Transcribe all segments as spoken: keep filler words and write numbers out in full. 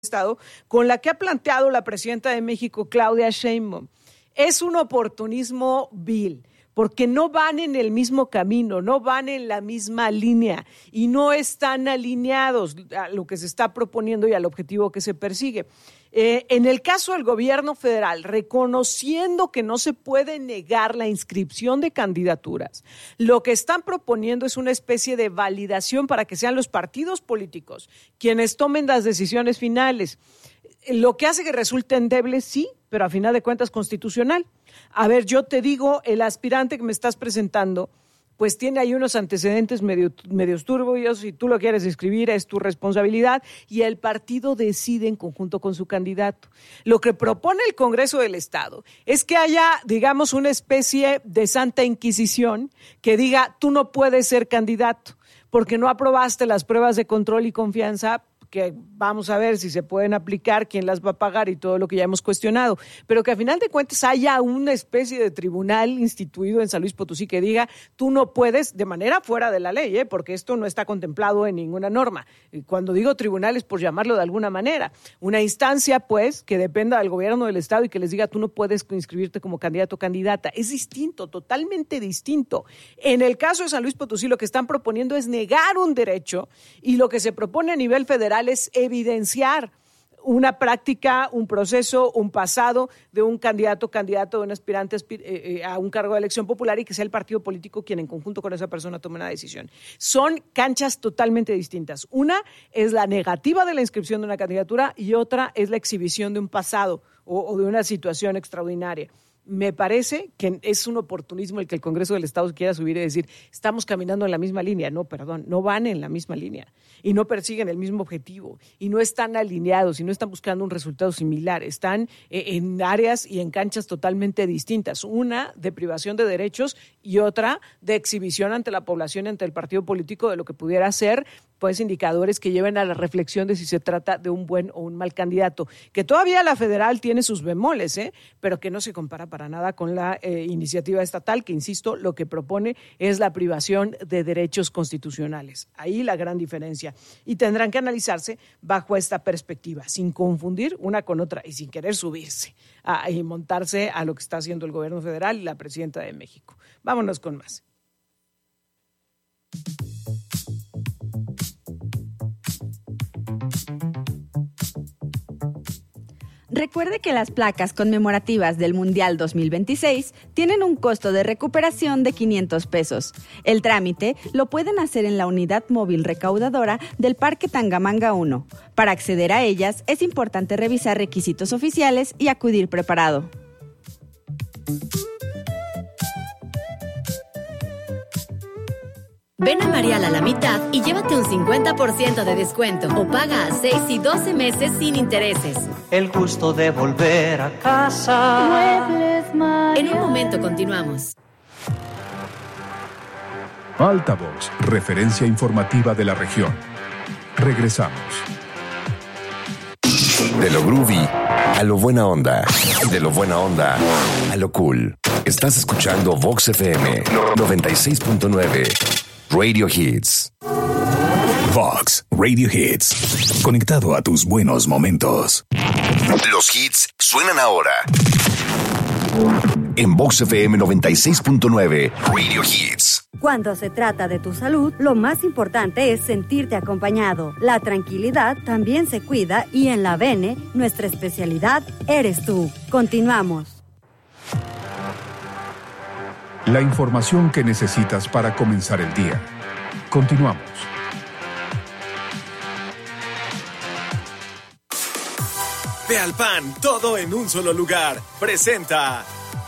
Estado, con la que ha planteado la presidenta de México, Claudia Sheinbaum. Es un oportunismo vil, porque no van en el mismo camino, no van en la misma línea y no están alineados a lo que se está proponiendo y al objetivo que se persigue. Eh, en el caso del gobierno federal, reconociendo que no se puede negar la inscripción de candidaturas, lo que están proponiendo es una especie de validación para que sean los partidos políticos quienes tomen las decisiones finales. Lo que hace que resulte endeble, sí, pero a final de cuentas constitucional. A ver, yo te digo, el aspirante que me estás presentando, pues tiene ahí unos antecedentes medio, medios turbios, si tú lo quieres escribir es tu responsabilidad, y el partido decide en conjunto con su candidato. Lo que propone el Congreso del Estado es que haya, digamos, una especie de Santa Inquisición que diga, tú no puedes ser candidato porque no aprobaste las pruebas de control y confianza, que vamos a ver si se pueden aplicar, quién las va a pagar y todo lo que ya hemos cuestionado, pero que a final de cuentas haya una especie de tribunal instituido en San Luis Potosí que diga, tú no puedes, de manera fuera de la ley, ¿eh? Porque esto no está contemplado en ninguna norma. Y cuando digo tribunal es por llamarlo de alguna manera, una instancia pues que dependa del gobierno del Estado y que les diga, tú no puedes inscribirte como candidato o candidata. Es distinto, totalmente distinto. En el caso de San Luis Potosí lo que están proponiendo es negar un derecho y lo que se propone a nivel federal es evidenciar una práctica, un proceso, un pasado de un candidato, candidato de un aspirante aspir- eh, a un cargo de elección popular y que sea el partido político quien en conjunto con esa persona tome una decisión. Son canchas totalmente distintas. Una es la negativa de la inscripción de una candidatura y otra es la exhibición de un pasado o, o de una situación extraordinaria. Me parece que es un oportunismo el que el Congreso del Estado quiera subir y decir, estamos caminando en la misma línea. No, perdón, no van en la misma línea y no persiguen el mismo objetivo y no están alineados y no están buscando un resultado similar. Están eh, en áreas y en canchas totalmente distintas. Una de privación de derechos y otra de exhibición ante la población y ante el partido político de lo que pudiera ser pues indicadores que lleven a la reflexión de si se trata de un buen o un mal candidato, que todavía la federal tiene sus bemoles, ¿eh? Pero que no se compara para nada con la eh, iniciativa estatal, que insisto, lo que propone es la privación de derechos constitucionales. Ahí la gran diferencia. Y tendrán que analizarse bajo esta perspectiva, sin confundir una con otra y sin querer subirse a, y montarse a lo que está haciendo el gobierno federal y la presidenta de México. Vámonos con más. Recuerde que las placas conmemorativas del Mundial dos mil veintiséis tienen un costo de recuperación de quinientos pesos. El trámite lo pueden hacer en la unidad móvil recaudadora del Parque Tangamanga uno. Para acceder a ellas es importante revisar requisitos oficiales y acudir preparado. Ven a Marial a la mitad y llévate un cincuenta por ciento de descuento o paga a seis y doce meses sin intereses. El gusto de volver a casa. Muebles Marial. En un momento continuamos. Altavoz, referencia informativa de la región. Regresamos. De lo groovy a lo buena onda. De lo buena onda a lo cool. Estás escuchando Vox F M noventa y seis punto nueve. Radio Hits. Vox Radio Hits. Conectado a tus buenos momentos. Los hits suenan ahora. En Vox F M noventa y seis punto nueve. Radio Hits. Cuando se trata de tu salud, lo más importante es sentirte acompañado. La tranquilidad también se cuida y en la Bene, nuestra especialidad eres tú. Continuamos. La información que necesitas para comenzar el día. Continuamos. Ve al P A N, todo en un solo lugar. Presenta.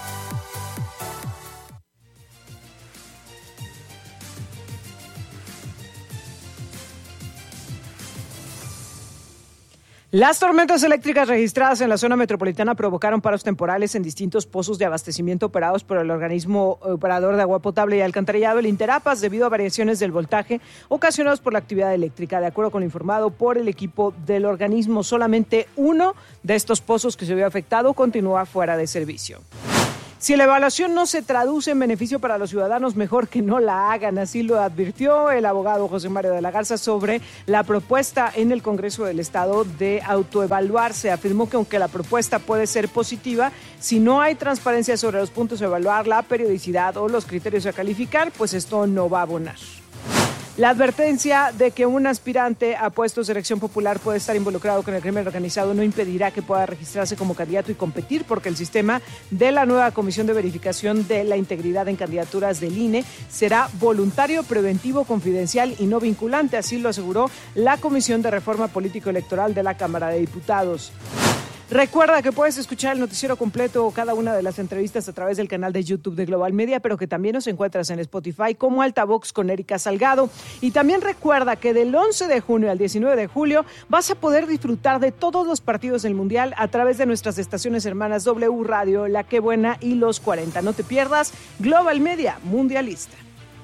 Las tormentas eléctricas registradas en la zona metropolitana provocaron paros temporales en distintos pozos de abastecimiento operados por el organismo operador de agua potable y alcantarillado, el Interapas, debido a variaciones del voltaje ocasionados por la actividad eléctrica. De acuerdo con lo informado por el equipo del organismo, solamente uno de estos pozos que se vio afectado continúa fuera de servicio. Si la evaluación no se traduce en beneficio para los ciudadanos, mejor que no la hagan. Así lo advirtió el abogado José Mario de la Garza sobre la propuesta en el Congreso del Estado de autoevaluarse. Afirmó que aunque la propuesta puede ser positiva, si no hay transparencia sobre los puntos a evaluar, la periodicidad o los criterios a calificar, pues esto no va a abonar. La advertencia de que un aspirante a puestos de elección popular puede estar involucrado con el crimen organizado no impedirá que pueda registrarse como candidato y competir, porque el sistema de la nueva Comisión de Verificación de la Integridad en Candidaturas del I N E será voluntario, preventivo, confidencial y no vinculante. Así lo aseguró la Comisión de Reforma Político-Electoral de la Cámara de Diputados. Recuerda que puedes escuchar el noticiero completo o cada una de las entrevistas a través del canal de YouTube de Global Media, pero que también nos encuentras en Spotify como Altavox con Erika Salgado. Y también recuerda que del once de junio al diecinueve de julio vas a poder disfrutar de todos los partidos del Mundial a través de nuestras estaciones hermanas W Radio, La Qué Buena y Los cuarenta. No te pierdas Global Media Mundialista.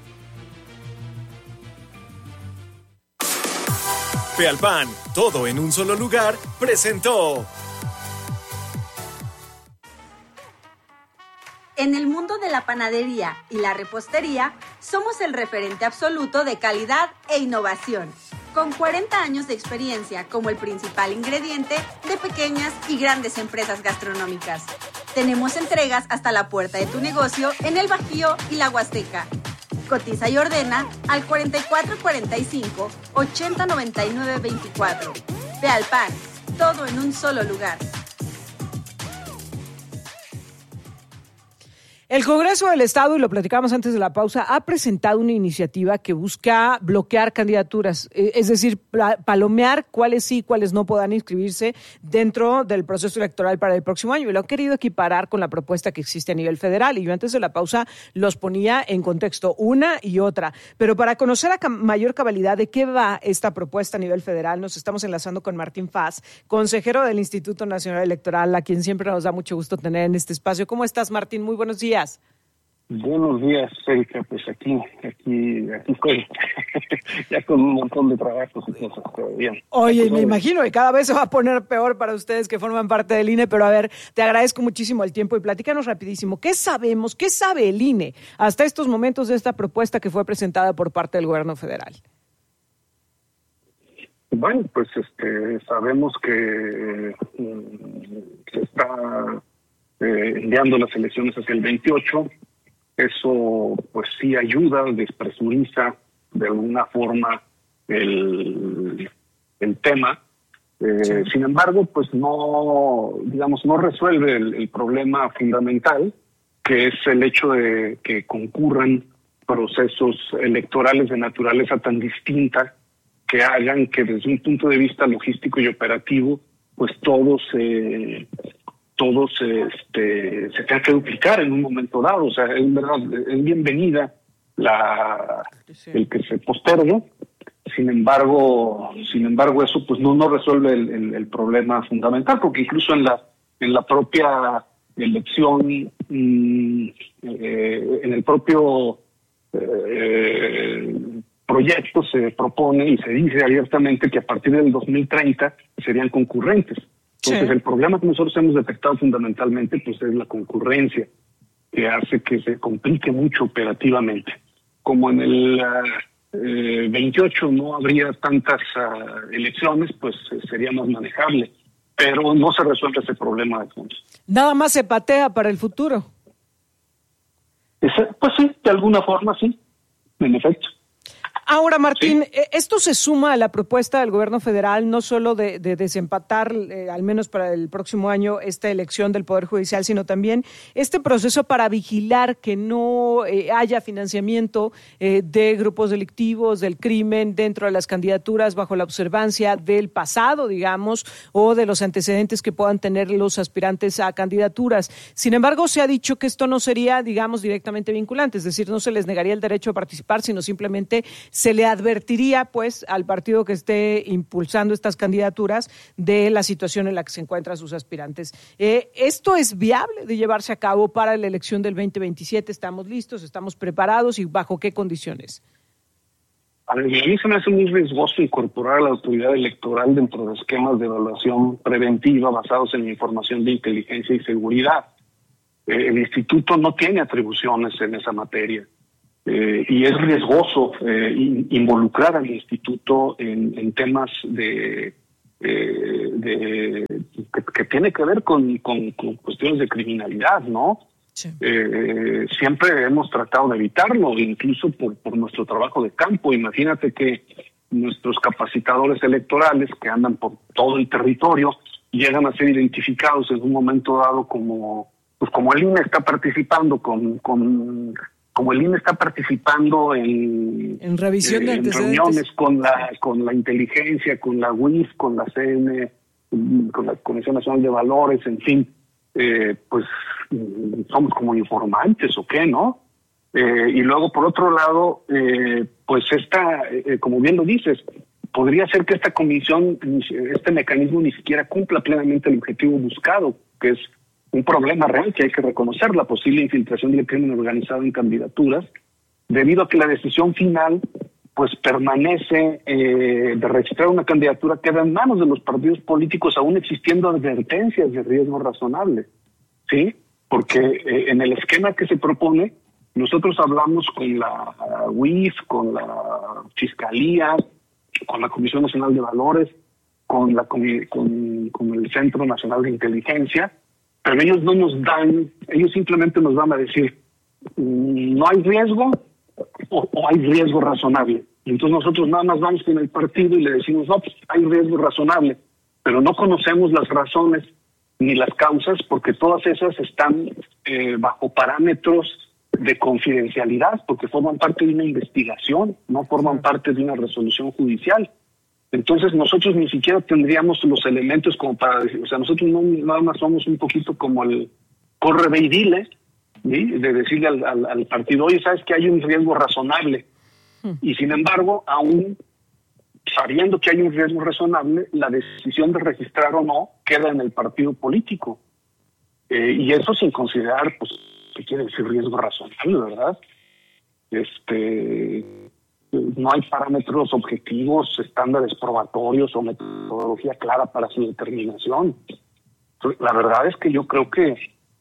Pealpan, todo en un solo lugar, presentó. En el mundo de la panadería y la repostería, somos el referente absoluto de calidad e innovación, con cuarenta años de experiencia como el principal ingrediente de pequeñas y grandes empresas gastronómicas. Tenemos entregas hasta la puerta de tu negocio en el Bajío y la Huasteca. Cotiza y ordena al cuarenta y cuatro cuarenta y cinco, ochenta noventa y nueve veinticuatro. Pealpan, todo en un solo lugar. El Congreso del Estado, y lo platicábamos antes de la pausa, ha presentado una iniciativa que busca bloquear candidaturas, es decir, palomear cuáles sí, cuáles no puedan inscribirse dentro del proceso electoral para el próximo año. Y lo han querido equiparar con la propuesta que existe a nivel federal. Y yo antes de la pausa los ponía en contexto, una y otra. Pero para conocer a mayor cabalidad de qué va esta propuesta a nivel federal, nos estamos enlazando con Martín Faz, consejero del Instituto Nacional Electoral, a quien siempre nos da mucho gusto tener en este espacio. ¿Cómo estás, Martín? Muy buenos días. Buenos días, Erika. Pues aquí, aquí, aquí estoy, ya con un montón de trabajos y cosas, pero bien. Oye, me imagino que cada vez se va a poner peor para ustedes que forman parte del I N E, pero a ver, te agradezco muchísimo el tiempo y platícanos rapidísimo. ¿Qué sabemos, qué sabe el I N E hasta estos momentos de esta propuesta que fue presentada por parte del gobierno federal? Bueno, pues este, sabemos que eh, se está eh, enviando las elecciones hacia el veintiocho. Eso pues sí ayuda, despresuriza de alguna forma el, el tema. Eh, sí. Sin embargo, pues no, digamos, no resuelve el, el problema fundamental, que es el hecho de que concurran procesos electorales de naturaleza tan distinta que hagan que desde un punto de vista logístico y operativo, pues todos eh, todos este, se tengan que duplicar en un momento dado. O sea, es verdad, es bienvenida la sí. el que se postergue. Sin embargo, sin embargo, eso pues no, no resuelve el, el, el problema fundamental, porque incluso en la en la propia elección, mmm, eh, en el propio eh, proyecto se propone y se dice abiertamente que a partir del dos mil treinta serían concurrentes. Entonces, sí. el problema que nosotros hemos detectado fundamentalmente pues es la concurrencia, que hace que se complique mucho operativamente. Como en el uh, eh, veintiocho no habría tantas uh, elecciones, pues eh, sería más manejable, pero no se resuelve ese problema de fondo. Nada más se patea para el futuro. Ese, pues sí, de alguna forma sí, en efecto. Ahora, Martín, sí. esto se suma a la propuesta del gobierno federal, no solo de, de desempatar, eh, al menos para el próximo año, esta elección del Poder Judicial, sino también este proceso para vigilar que no eh, haya financiamiento eh, de grupos delictivos, del crimen, dentro de las candidaturas, bajo la observancia del pasado, digamos, o de los antecedentes que puedan tener los aspirantes a candidaturas. Sin embargo, se ha dicho que esto no sería, digamos, directamente vinculante, es decir, no se les negaría el derecho a participar, sino simplemente se le advertiría, pues, al partido que esté impulsando estas candidaturas de la situación en la que se encuentran sus aspirantes. Eh, ¿Esto es viable de llevarse a cabo para la elección del veinte veintisiete? ¿Estamos listos? ¿Estamos preparados? ¿Y bajo qué condiciones? A mí se me hace muy riesgoso incorporar a la autoridad electoral dentro de esquemas de evaluación preventiva basados en información de inteligencia y seguridad. Eh, el instituto no tiene atribuciones en esa materia eh, y es riesgoso eh, in, involucrar al instituto en, en temas de, eh, de que, que tiene que ver con, con, con cuestiones de criminalidad, ¿no? Sí. Eh, siempre hemos tratado de evitarlo, incluso por, por nuestro trabajo de campo. Imagínate que nuestros capacitadores electorales que andan por todo el territorio llegan a ser identificados en un momento dado como, pues como el I N E está participando con, con como el I N E está participando en, en revisión de eh, en reuniones con la con la inteligencia, con la U I F, con la C N, con la Comisión Nacional de Valores, en fin, eh, pues somos como informantes o qué, ¿no? Eh, y luego, por otro lado, eh, pues esta, eh, como bien lo dices, podría ser que esta comisión, este mecanismo ni siquiera cumpla plenamente el objetivo buscado, que es un problema real que hay que reconocer, la posible infiltración del crimen organizado en candidaturas, debido a que la decisión final pues permanece eh, de registrar una candidatura queda en manos de los partidos políticos, aún existiendo advertencias de riesgo razonable, ¿sí? Porque eh, en el esquema que se propone, nosotros hablamos con la U I F, con la Fiscalía, con la Comisión Nacional de Valores, con la con, con el Centro Nacional de Inteligencia, pero ellos no nos dan, ellos simplemente nos van a decir, no hay riesgo o, o hay riesgo razonable. Y entonces nosotros nada más vamos con el partido y le decimos, no, pues hay riesgo razonable, pero no conocemos las razones ni las causas, porque todas esas están eh, bajo parámetros de confidencialidad, porque forman parte de una investigación, no forman parte de una resolución judicial. Entonces nosotros ni siquiera tendríamos los elementos como para decir, o sea, nosotros no nada más somos un poquito como el corre ve y dile, ¿sí? De decirle al, al, al partido, oye, sabes que hay un riesgo razonable, hmm. y sin embargo, aún sabiendo que hay un riesgo razonable, la decisión de registrar o no queda en el partido político, eh, y eso sin considerar, pues, qué quiere decir riesgo razonable, ¿verdad? Este... No hay parámetros objetivos, estándares probatorios o metodología clara para su determinación. La verdad es que yo creo que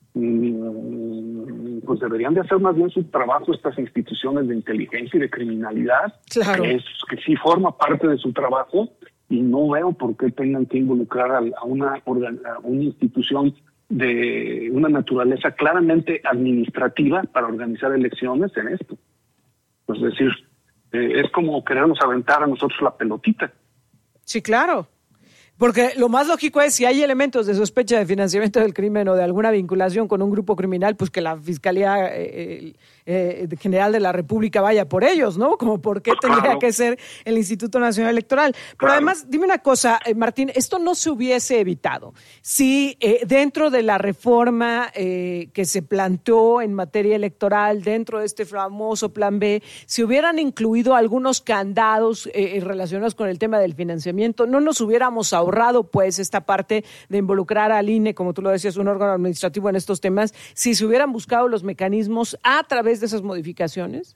pues deberían de hacer más bien su trabajo estas instituciones de inteligencia y de criminalidad, claro. que, es, que sí forma parte de su trabajo, y no veo por qué tengan que involucrar a, a, una, a una institución de una naturaleza claramente administrativa para organizar elecciones en esto. Es decir, Eh, es como querernos aventar a nosotros la pelotita. Sí, claro. Porque lo más lógico es, si hay elementos de sospecha de financiamiento del crimen o de alguna vinculación con un grupo criminal, pues que la Fiscalía eh, eh, General de la República vaya por ellos, ¿no? Como por qué tendría claro. que ser el Instituto Nacional Electoral. Pero claro. además, dime una cosa, eh, Martín, esto no se hubiese evitado si eh, dentro de la reforma eh, que se planteó en materia electoral, dentro de este famoso Plan B, se hubieran incluido algunos candados eh, relacionados con el tema del financiamiento, no nos hubiéramos ahorrado ahorrado pues esta parte de involucrar al I N E, como tú lo decías, un órgano administrativo en estos temas, si se hubieran buscado los mecanismos a través de esas modificaciones?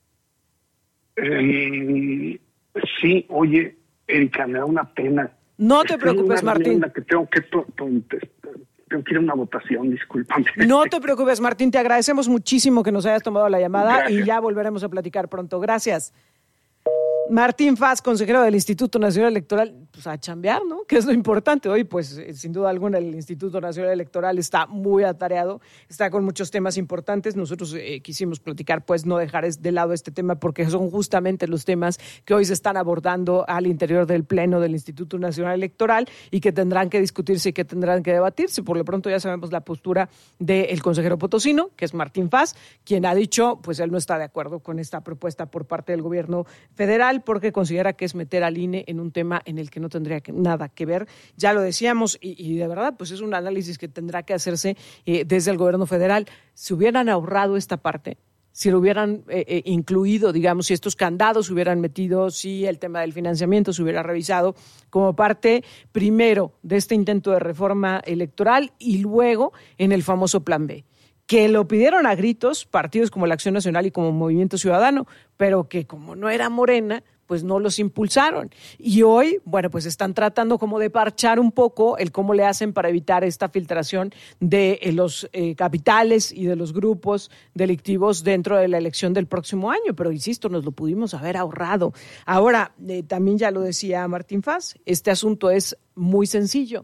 Eh, sí, oye, Erika, me da una pena. No te preocupes, Martín. Que tengo que, to, to, tengo que ir a una votación, discúlpame. No te preocupes, Martín, te agradecemos muchísimo que nos hayas tomado la llamada. Gracias. Y ya volveremos a platicar pronto. Gracias. Martín Faz, consejero del Instituto Nacional Electoral, pues a chambear, ¿no? Que es lo importante. Hoy, pues, sin duda alguna, el Instituto Nacional Electoral está muy atareado, está con muchos temas importantes. Nosotros eh, quisimos platicar, pues, no dejar de lado este tema, porque son justamente los temas que hoy se están abordando al interior del Pleno del Instituto Nacional Electoral y que tendrán que discutirse y que tendrán que debatirse. Por lo pronto ya sabemos la postura del consejero potosino, que es Martín Faz, quien ha dicho, pues, él no está de acuerdo con esta propuesta por parte del gobierno federal, porque considera que es meter al I N E en un tema en el que no tendría que, nada que ver. Ya lo decíamos, y, y de verdad, pues es un análisis que tendrá que hacerse eh, desde el gobierno federal. Si hubieran ahorrado esta parte, si lo hubieran eh, eh, incluido, digamos, si estos candados se hubieran metido, si el tema del financiamiento se hubiera revisado como parte, primero, de este intento de reforma electoral y luego en el famoso Plan B, que lo pidieron a gritos partidos como la Acción Nacional y como Movimiento Ciudadano, pero que como no era Morena, pues no los impulsaron. Y hoy, bueno, pues están tratando como de parchar un poco el cómo le hacen para evitar esta filtración de eh, los eh, capitales y de los grupos delictivos dentro de la elección del próximo año. Pero insisto, nos lo pudimos haber ahorrado. Ahora, eh, también ya lo decía Martín Faz, este asunto es muy sencillo.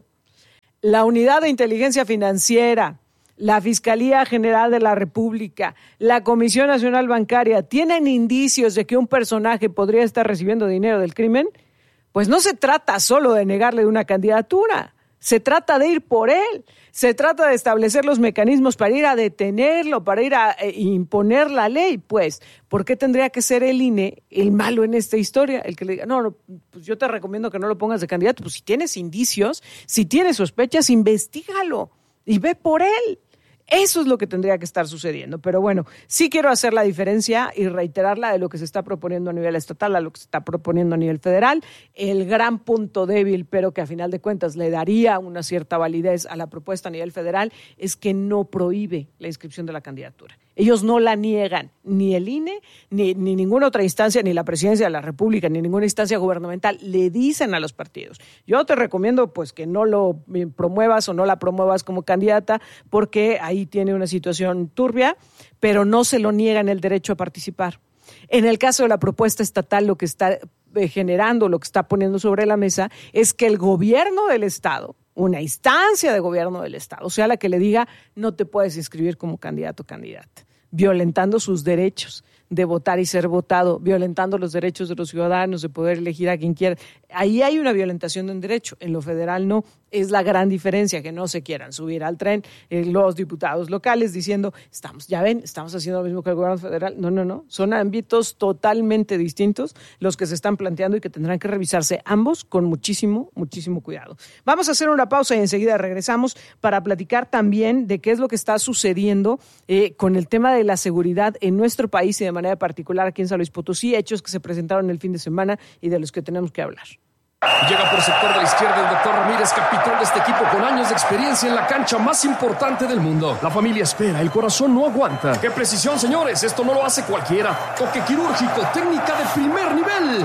La Unidad de Inteligencia Financiera, la Fiscalía General de la República, la Comisión Nacional Bancaria, ¿tienen indicios de que un personaje podría estar recibiendo dinero del crimen? Pues no se trata solo de negarle una candidatura, se trata de ir por él, se trata de establecer los mecanismos para ir a detenerlo, para ir a eh, imponer la ley. Pues, ¿por qué tendría que ser el I N E el malo en esta historia? El que le diga, no, no, pues yo te recomiendo que no lo pongas de candidato. Pues si tienes indicios, si tienes sospechas, investígalo y ve por él. Eso es lo que tendría que estar sucediendo. Pero bueno, sí quiero hacer la diferencia y reiterarla de lo que se está proponiendo a nivel estatal a lo que se está proponiendo a nivel federal. El gran punto débil, pero que a final de cuentas le daría una cierta validez a la propuesta a nivel federal, es que no prohíbe la inscripción de la candidatura. Ellos no la niegan, ni el I N E, ni, ni ninguna otra instancia, ni la Presidencia de la República, ni ninguna instancia gubernamental, le dicen a los partidos. Yo te recomiendo pues que no lo promuevas o no la promuevas como candidata, porque ahí tiene una situación turbia, pero no se lo niegan el derecho a participar. En el caso de la propuesta estatal, lo que está generando, lo que está poniendo sobre la mesa, es que el gobierno del Estado, una instancia de gobierno del Estado, o sea, la que le diga no te puedes inscribir como candidato o candidata, violentando sus derechos de votar y ser votado, violentando los derechos de los ciudadanos de poder elegir a quien quiera. Ahí hay una violentación de un derecho, en lo federal no. Es la gran diferencia, que no se quieran subir al tren eh, los diputados locales diciendo, estamos, ya ven, estamos haciendo lo mismo que el gobierno federal. No, no, no, son ámbitos totalmente distintos los que se están planteando y que tendrán que revisarse ambos con muchísimo, muchísimo cuidado. Vamos a hacer una pausa y enseguida regresamos para platicar también de qué es lo que está sucediendo eh, con el tema de la seguridad en nuestro país y de manera particular aquí en San Luis Potosí, hechos que se presentaron el fin de semana y de los que tenemos que hablar. Llega por sector de la izquierda el doctor Ramírez, capitán de este equipo con años de experiencia en la cancha más importante del mundo. La familia espera, el corazón no aguanta. ¡Qué precisión, señores! Esto no lo hace cualquiera. Toque quirúrgico, técnica de primer nivel.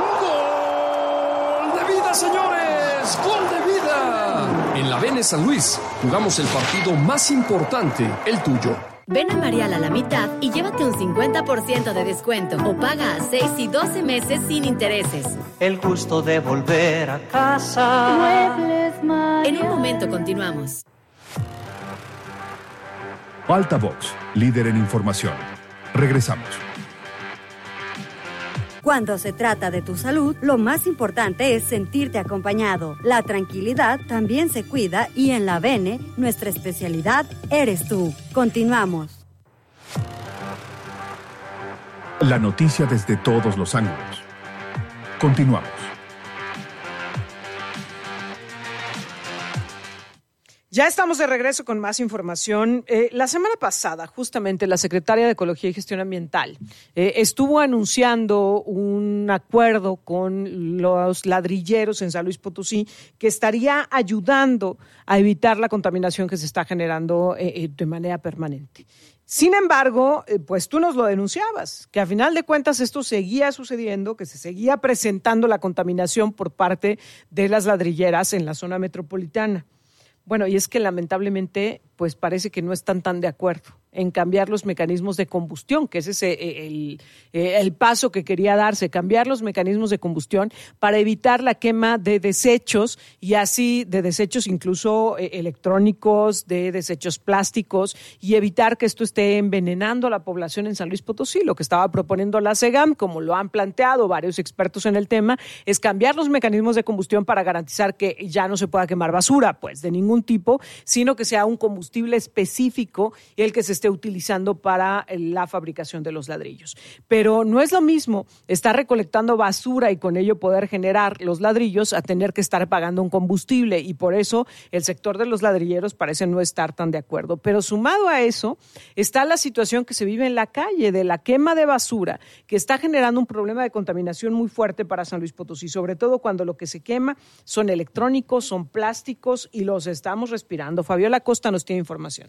¡Gol de vida, señores! ¡Gol de vida! En la Vene San Luis jugamos el partido más importante, el tuyo. Ven a Marial a la mitad y llévate un cincuenta por ciento de descuento o paga a seis y doce meses sin intereses. El gusto de volver a casa. Muebles Marial. En un momento continuamos. Altavox, líder en información. Regresamos. Cuando se trata de tu salud, lo más importante es sentirte acompañado. La tranquilidad también se cuida y en la Vene, nuestra especialidad eres tú. Continuamos. La noticia desde todos los ángulos. Continuamos. Ya estamos de regreso con más información. Eh, la semana pasada, justamente, la secretaria de Ecología y Gestión Ambiental eh, estuvo anunciando un acuerdo con los ladrilleros en San Luis Potosí que estaría ayudando a evitar la contaminación que se está generando eh, de manera permanente. Sin embargo, eh, pues tú nos lo denunciabas, que a final de cuentas esto seguía sucediendo, que se seguía presentando la contaminación por parte de las ladrilleras en la zona metropolitana. Bueno, y es que lamentablemente, pues parece que no están tan de acuerdo en cambiar los mecanismos de combustión, que ese es el, el paso que quería darse, cambiar los mecanismos de combustión para evitar la quema de desechos y así de desechos incluso electrónicos, de desechos plásticos y evitar que esto esté envenenando a la población en San Luis Potosí. Lo que estaba proponiendo la SEGAM, como lo han planteado varios expertos en el tema, es cambiar los mecanismos de combustión para garantizar que ya no se pueda quemar basura, pues de ningún tipo, sino que sea un combustible específico el que se esté utilizando para la fabricación de los ladrillos. Pero no es lo mismo estar recolectando basura y con ello poder generar los ladrillos a tener que estar pagando un combustible, y por eso el sector de los ladrilleros parece no estar tan de acuerdo. Pero sumado a eso está la situación que se vive en la calle de la quema de basura, que está generando un problema de contaminación muy fuerte para San Luis Potosí, sobre todo cuando lo que se quema son electrónicos, son plásticos y los estamos respirando. Fabiola Costa nos tiene información.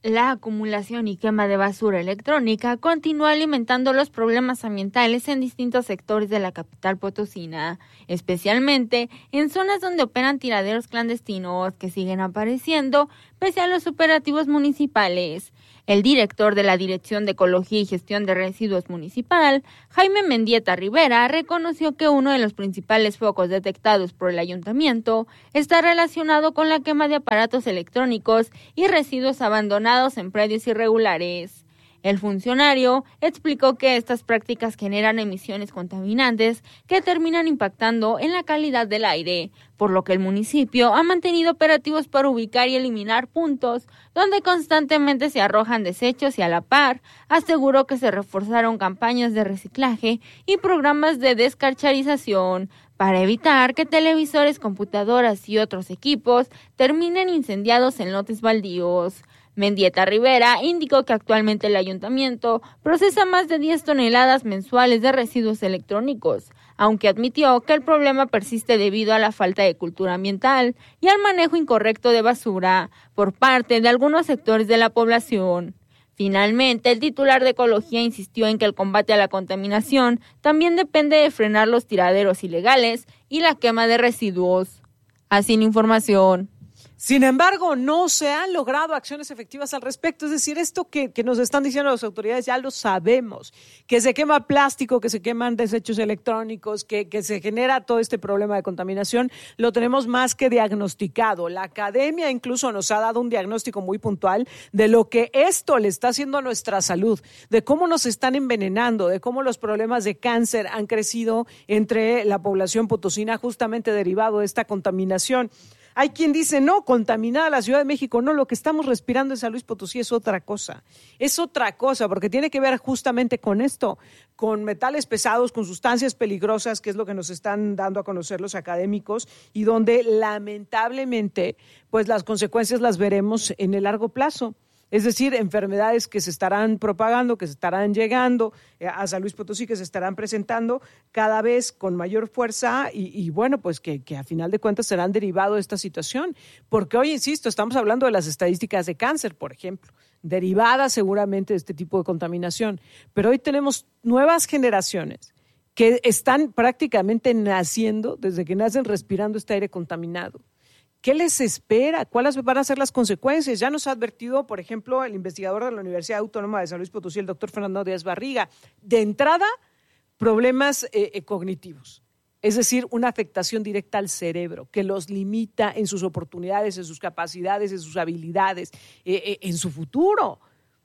La acumulación y quema de basura electrónica continúa alimentando los problemas ambientales en distintos sectores de la capital potosina, especialmente en zonas donde operan tiraderos clandestinos que siguen apareciendo pese a los operativos municipales. El director de la Dirección de Ecología y Gestión de Residuos Municipal, Jaime Mendieta Rivera, reconoció que uno de los principales focos detectados por el ayuntamiento está relacionado con la quema de aparatos electrónicos y residuos abandonados en predios irregulares. El funcionario explicó que estas prácticas generan emisiones contaminantes que terminan impactando en la calidad del aire, por lo que el municipio ha mantenido operativos para ubicar y eliminar puntos donde constantemente se arrojan desechos y a la par aseguró que se reforzaron campañas de reciclaje y programas de descarcharización para evitar que televisores, computadoras y otros equipos terminen incendiados en lotes baldíos. Mendieta Rivera indicó que actualmente el ayuntamiento procesa más de diez toneladas mensuales de residuos electrónicos, aunque admitió que el problema persiste debido a la falta de cultura ambiental y al manejo incorrecto de basura por parte de algunos sectores de la población. Finalmente, el titular de Ecología insistió en que el combate a la contaminación también depende de frenar los tiraderos ilegales y la quema de residuos. Así la información. Sin embargo, no se han logrado acciones efectivas al respecto. Es decir, esto que, que nos están diciendo las autoridades ya lo sabemos, que se quema plástico, que se queman desechos electrónicos, que, que se genera todo este problema de contaminación, lo tenemos más que diagnosticado. La academia incluso nos ha dado un diagnóstico muy puntual de lo que esto le está haciendo a nuestra salud, de cómo nos están envenenando, de cómo los problemas de cáncer han crecido entre la población potosina justamente derivado de esta contaminación. Hay quien dice, no, contaminada la Ciudad de México. No, lo que estamos respirando en San Luis Potosí es otra cosa. Es otra cosa, porque tiene que ver justamente con esto, con metales pesados, con sustancias peligrosas, que es lo que nos están dando a conocer los académicos, y donde lamentablemente, pues las consecuencias las veremos en el largo plazo. Es decir, enfermedades que se estarán propagando, que se estarán llegando a San Luis Potosí, que se estarán presentando cada vez con mayor fuerza y, y bueno, pues que, que a final de cuentas serán derivados de esta situación. Porque hoy, insisto, estamos hablando de las estadísticas de cáncer, por ejemplo, derivadas seguramente de este tipo de contaminación. Pero hoy tenemos nuevas generaciones que están prácticamente naciendo, desde que nacen respirando este aire contaminado. ¿Qué les espera? ¿Cuáles van a ser las consecuencias? Ya nos ha advertido, por ejemplo, el investigador de la Universidad Autónoma de San Luis Potosí, el doctor Fernando Díaz Barriga. De entrada, problemas eh, cognitivos, es decir, una afectación directa al cerebro que los limita en sus oportunidades, en sus capacidades, en sus habilidades, eh, eh, en su futuro.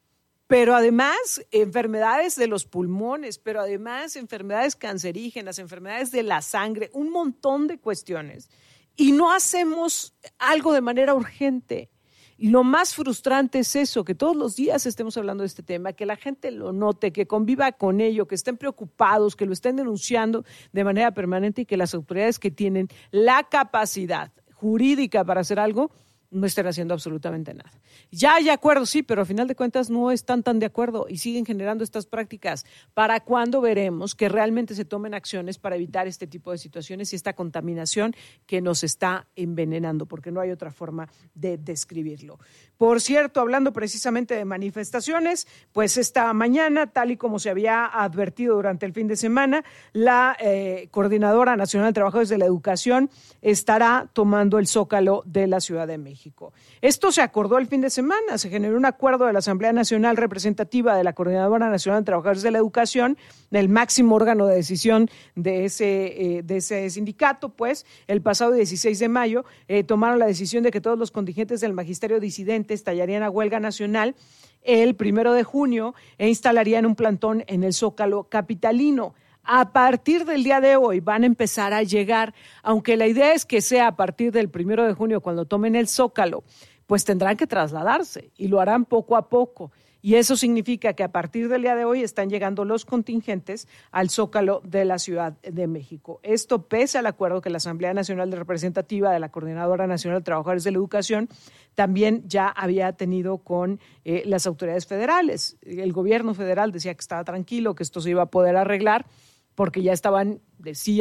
Pero además, enfermedades de los pulmones, pero además enfermedades cancerígenas, enfermedades de la sangre, un montón de cuestiones. Y no hacemos algo de manera urgente. Y lo más frustrante es eso, que todos los días estemos hablando de este tema, que la gente lo note, que conviva con ello, que estén preocupados, que lo estén denunciando de manera permanente y que las autoridades que tienen la capacidad jurídica para hacer algo no estén haciendo absolutamente nada. Ya hay acuerdos, sí, pero a final de cuentas no están tan de acuerdo y siguen generando estas prácticas. ¿Para cuándo veremos que realmente se tomen acciones para evitar este tipo de situaciones y esta contaminación que nos está envenenando? Porque no hay otra forma de describirlo. Por cierto, hablando precisamente de manifestaciones, pues esta mañana, tal y como se había advertido durante el fin de semana, la eh, Coordinadora Nacional de Trabajadores de la Educación estará tomando el Zócalo de la Ciudad de México. Esto se acordó el fin de semana, se generó un acuerdo de la Asamblea Nacional Representativa de la Coordinadora Nacional de Trabajadores de la Educación, el máximo órgano de decisión de ese, eh, de ese sindicato, pues el pasado dieciséis de mayo eh, tomaron la decisión de que todos los contingentes del magisterio disidente estallarían a huelga nacional el primero de junio e instalarían un plantón en el Zócalo capitalino. A partir del día de hoy van a empezar a llegar, aunque la idea es que sea a partir del primero de junio cuando tomen el Zócalo, pues tendrán que trasladarse y lo harán poco a poco. Y eso significa que a partir del día de hoy están llegando los contingentes al Zócalo de la Ciudad de México. Esto pese al acuerdo que la Asamblea Nacional Representativa de la Coordinadora Nacional de Trabajadores de la Educación también ya había tenido con eh, las autoridades federales. El gobierno federal decía que estaba tranquilo, que esto se iba a poder arreglar, porque ya estaban, decían,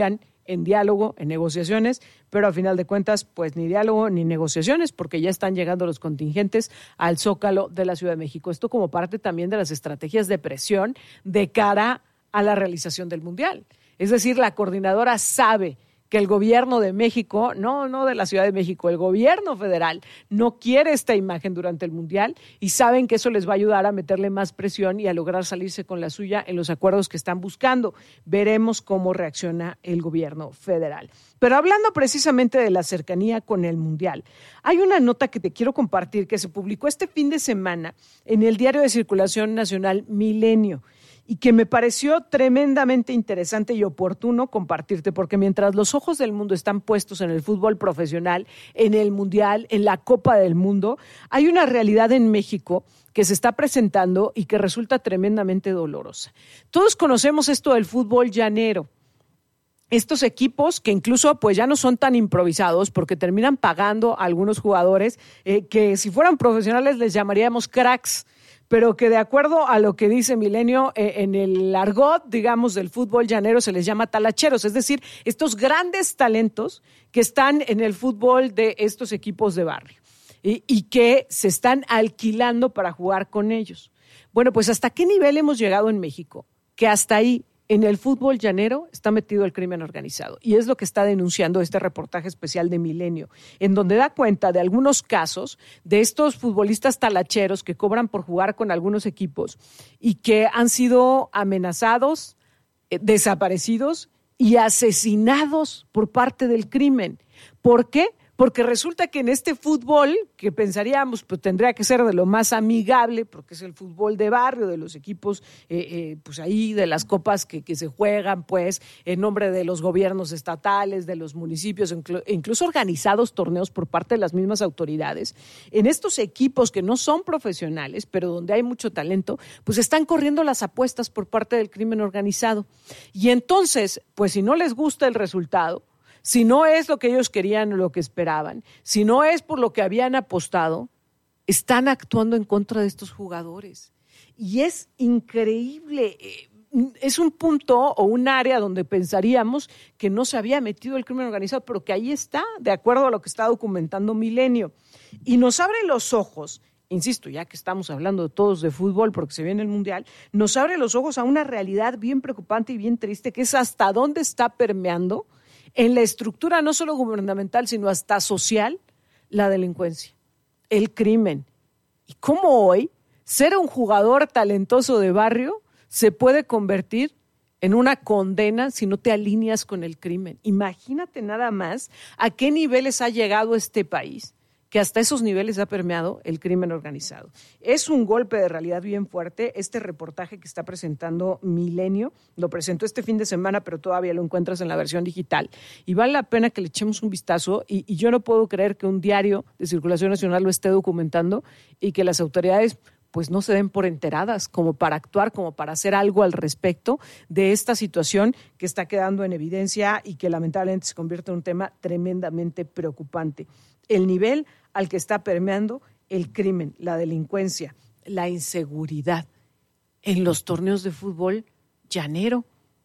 en diálogo, en negociaciones, pero a final de cuentas, pues ni diálogo ni negociaciones, porque ya están llegando los contingentes al Zócalo de la Ciudad de México. Esto como parte también de las estrategias de presión de cara a la realización del Mundial. Es decir, la coordinadora sabe que el gobierno de México, no, no de la Ciudad de México, el gobierno federal no quiere esta imagen durante el Mundial y saben que eso les va a ayudar a meterle más presión y a lograr salirse con la suya en los acuerdos que están buscando. Veremos cómo reacciona el gobierno federal. Pero hablando precisamente de la cercanía con el Mundial, hay una nota que te quiero compartir que se publicó este fin de semana en el diario de circulación nacional Milenio, y que me pareció tremendamente interesante y oportuno compartirte, porque mientras los ojos del mundo están puestos en el fútbol profesional, en el Mundial, en la Copa del Mundo, hay una realidad en México que se está presentando y que resulta tremendamente dolorosa. Todos conocemos esto del fútbol llanero. Estos equipos que incluso pues ya no son tan improvisados porque terminan pagando a algunos jugadores eh, que si fueran profesionales les llamaríamos cracks, pero que de acuerdo a lo que dice Milenio, eh, en el argot, digamos, del fútbol llanero se les llama talacheros, es decir, estos grandes talentos que están en el fútbol de estos equipos de barrio y, y que se están alquilando para jugar con ellos. Bueno, pues ¿hasta qué nivel hemos llegado en México? Que hasta ahí, en el fútbol llanero, está metido el crimen organizado. Y es lo que está denunciando este reportaje especial de Milenio, en donde da cuenta de algunos casos de estos futbolistas talacheros que cobran por jugar con algunos equipos y que han sido amenazados, eh, desaparecidos y asesinados por parte del crimen. ¿Por qué? Porque resulta que en este fútbol, que pensaríamos pues tendría que ser de lo más amigable, porque es el fútbol de barrio, de los equipos, eh, eh, pues ahí, de las copas que, que se juegan, pues, en nombre de los gobiernos estatales, de los municipios, inclu- incluso organizados torneos por parte de las mismas autoridades. En estos equipos que no son profesionales, pero donde hay mucho talento, pues están corriendo las apuestas por parte del crimen organizado. Y entonces, pues si no les gusta el resultado, si no es lo que ellos querían o lo que esperaban, si no es por lo que habían apostado, están actuando en contra de estos jugadores. Y es increíble, es un punto o un área donde pensaríamos que no se había metido el crimen organizado, pero que ahí está, de acuerdo a lo que está documentando Milenio. Y nos abre los ojos, insisto, ya que estamos hablando todos de fútbol porque se viene el Mundial, nos abre los ojos a una realidad bien preocupante y bien triste, que es hasta dónde está permeando en la estructura no solo gubernamental, sino hasta social, la delincuencia, el crimen. Y cómo hoy ser un jugador talentoso de barrio se puede convertir en una condena si no te alineas con el crimen. Imagínate nada más a qué niveles ha llegado este país, que hasta esos niveles ha permeado el crimen organizado. Es un golpe de realidad bien fuerte. Este reportaje que está presentando Milenio, lo presentó este fin de semana, pero todavía lo encuentras en la versión digital. Y vale la pena que le echemos un vistazo. Y, y yo no puedo creer que un diario de circulación nacional lo esté documentando y que las autoridades pues no se den por enteradas como para actuar, como para hacer algo al respecto de esta situación que está quedando en evidencia y que lamentablemente se convierte en un tema tremendamente preocupante. El nivel al que está permeando el crimen, la delincuencia, la inseguridad en los torneos de fútbol llanero,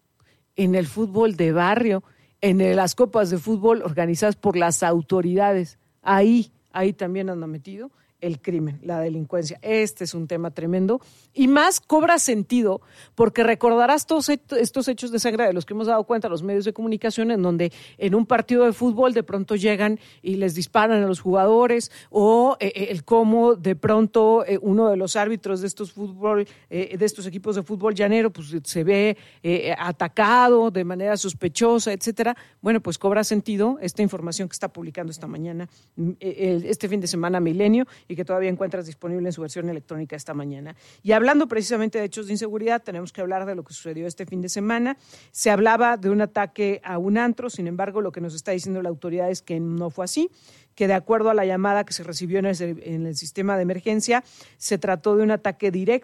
en el fútbol de barrio, en las copas de fútbol organizadas por las autoridades. Ahí, ahí también anda metido el crimen, la delincuencia. Este es un tema tremendo y más cobra sentido porque recordarás todos estos hechos de sangre de los que hemos dado cuenta los medios de comunicación, en donde en un partido de fútbol de pronto llegan y les disparan a los jugadores, o eh, el cómo de pronto eh, uno de los árbitros de estos fútbol eh, de estos equipos de fútbol llanero pues se ve eh, atacado de manera sospechosa, etcétera. Bueno, pues cobra sentido esta información que está publicando esta mañana, eh, este fin de semana Milenio, y que todavía encuentras disponible en su versión electrónica esta mañana. Y hablando precisamente de hechos de inseguridad, tenemos que hablar de lo que sucedió este fin de semana. Se hablaba de un ataque a un antro, sin embargo, lo que nos está diciendo la autoridad es que no fue así, que de acuerdo a la llamada que se recibió en el, en el sistema de emergencia, se trató de un ataque directo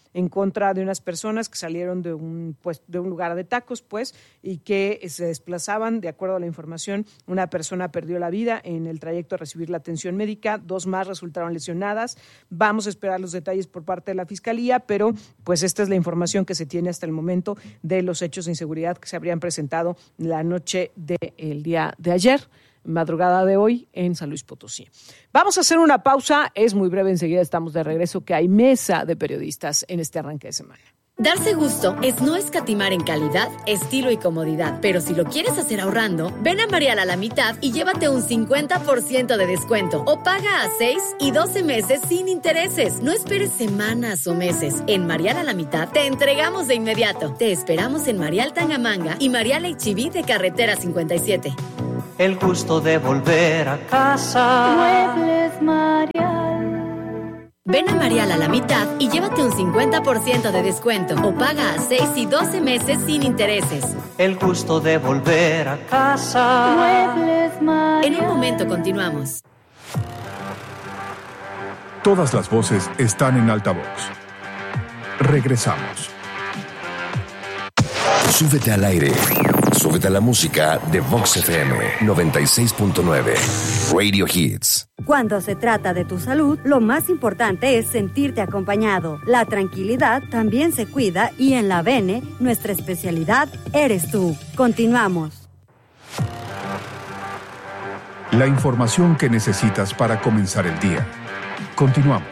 en contra de unas personas que salieron de un, pues, de un lugar de tacos, pues, y que se desplazaban. De acuerdo a la información, una persona perdió la vida en el trayecto a recibir la atención médica, dos más resultaron lesionadas. Vamos a esperar los detalles por parte de la Fiscalía, pero pues esta es la información que se tiene hasta el momento de los hechos de inseguridad que se habrían presentado la noche del día de ayer, madrugada de hoy en San Luis Potosí. Vamos a hacer una pausa, es muy breve, enseguida estamos de regreso, que hay mesa de periodistas en este arranque de semana. Darse gusto es no escatimar en calidad, estilo y comodidad, pero si lo quieres hacer ahorrando, ven a Marial a la mitad y llévate un cincuenta por ciento de descuento o paga a seis y doce meses sin intereses. No esperes semanas o meses. En Marial a la mitad te entregamos de inmediato. Te esperamos en Marial Tangamanga y Marial H B de Carretera cincuenta y siete. El gusto de volver a casa. Muebles Marial. Ven a Marial a la mitad y llévate un cincuenta por ciento de descuento o paga a seis y doce meses sin intereses. El gusto de volver a casa. Muebles Marial. En un momento continuamos. Todas las voces están en altavoz. Regresamos. Súbete al aire. Súbete a la música de Vox F M noventa y seis punto nueve. Radio Hits. Cuando se trata de tu salud, lo más importante es sentirte acompañado. La tranquilidad también se cuida y en la Bene, nuestra especialidad eres tú. Continuamos. La información que necesitas para comenzar el día. Continuamos.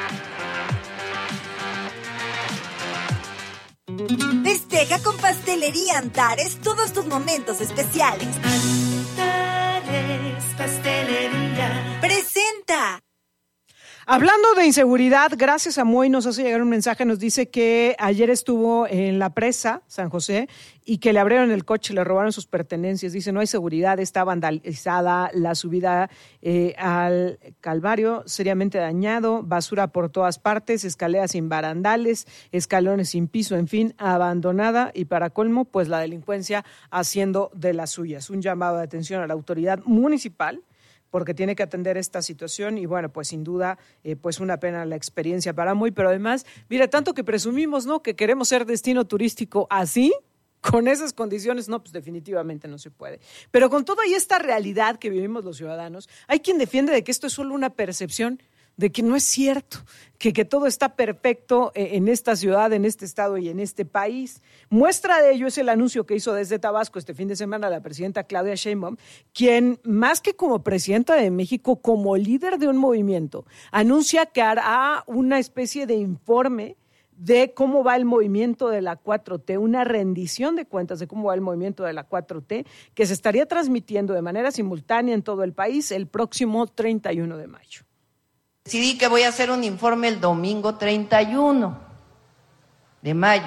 Festeja con Pastelería Antares todos tus momentos especiales. Antares Pastelería presenta. Hablando de inseguridad, gracias a Moy nos hace llegar un mensaje, nos dice que ayer estuvo en la presa San José y que le abrieron el coche, le robaron sus pertenencias. Dice, no hay seguridad, está vandalizada la subida eh, al Calvario, seriamente dañado, basura por todas partes, escaleras sin barandales, escalones sin piso, en fin, abandonada y para colmo, pues la delincuencia haciendo de las suyas. Un llamado de atención a la autoridad municipal porque tiene que atender esta situación y bueno, pues sin duda, eh, pues una pena la experiencia para Moy, pero además, mira, tanto que presumimos, ¿no?, que queremos ser destino turístico así, con esas condiciones, no, pues definitivamente no se puede. Pero con toda y esta realidad que vivimos los ciudadanos, hay quien defiende de que esto es solo una percepción, de que no es cierto, que, que todo está perfecto en esta ciudad, en este estado y en este país. Muestra de ello es el anuncio que hizo desde Tabasco este fin de semana la presidenta Claudia Sheinbaum, quien, más que como presidenta de México, como líder de un movimiento, anuncia que hará una especie de informe de cómo va el movimiento de la cuatro T, una rendición de cuentas de cómo va el movimiento de la cuatro T, que se estaría transmitiendo de manera simultánea en todo el país el próximo treinta y uno de mayo. Decidí que voy a hacer un informe el domingo treinta y uno de mayo.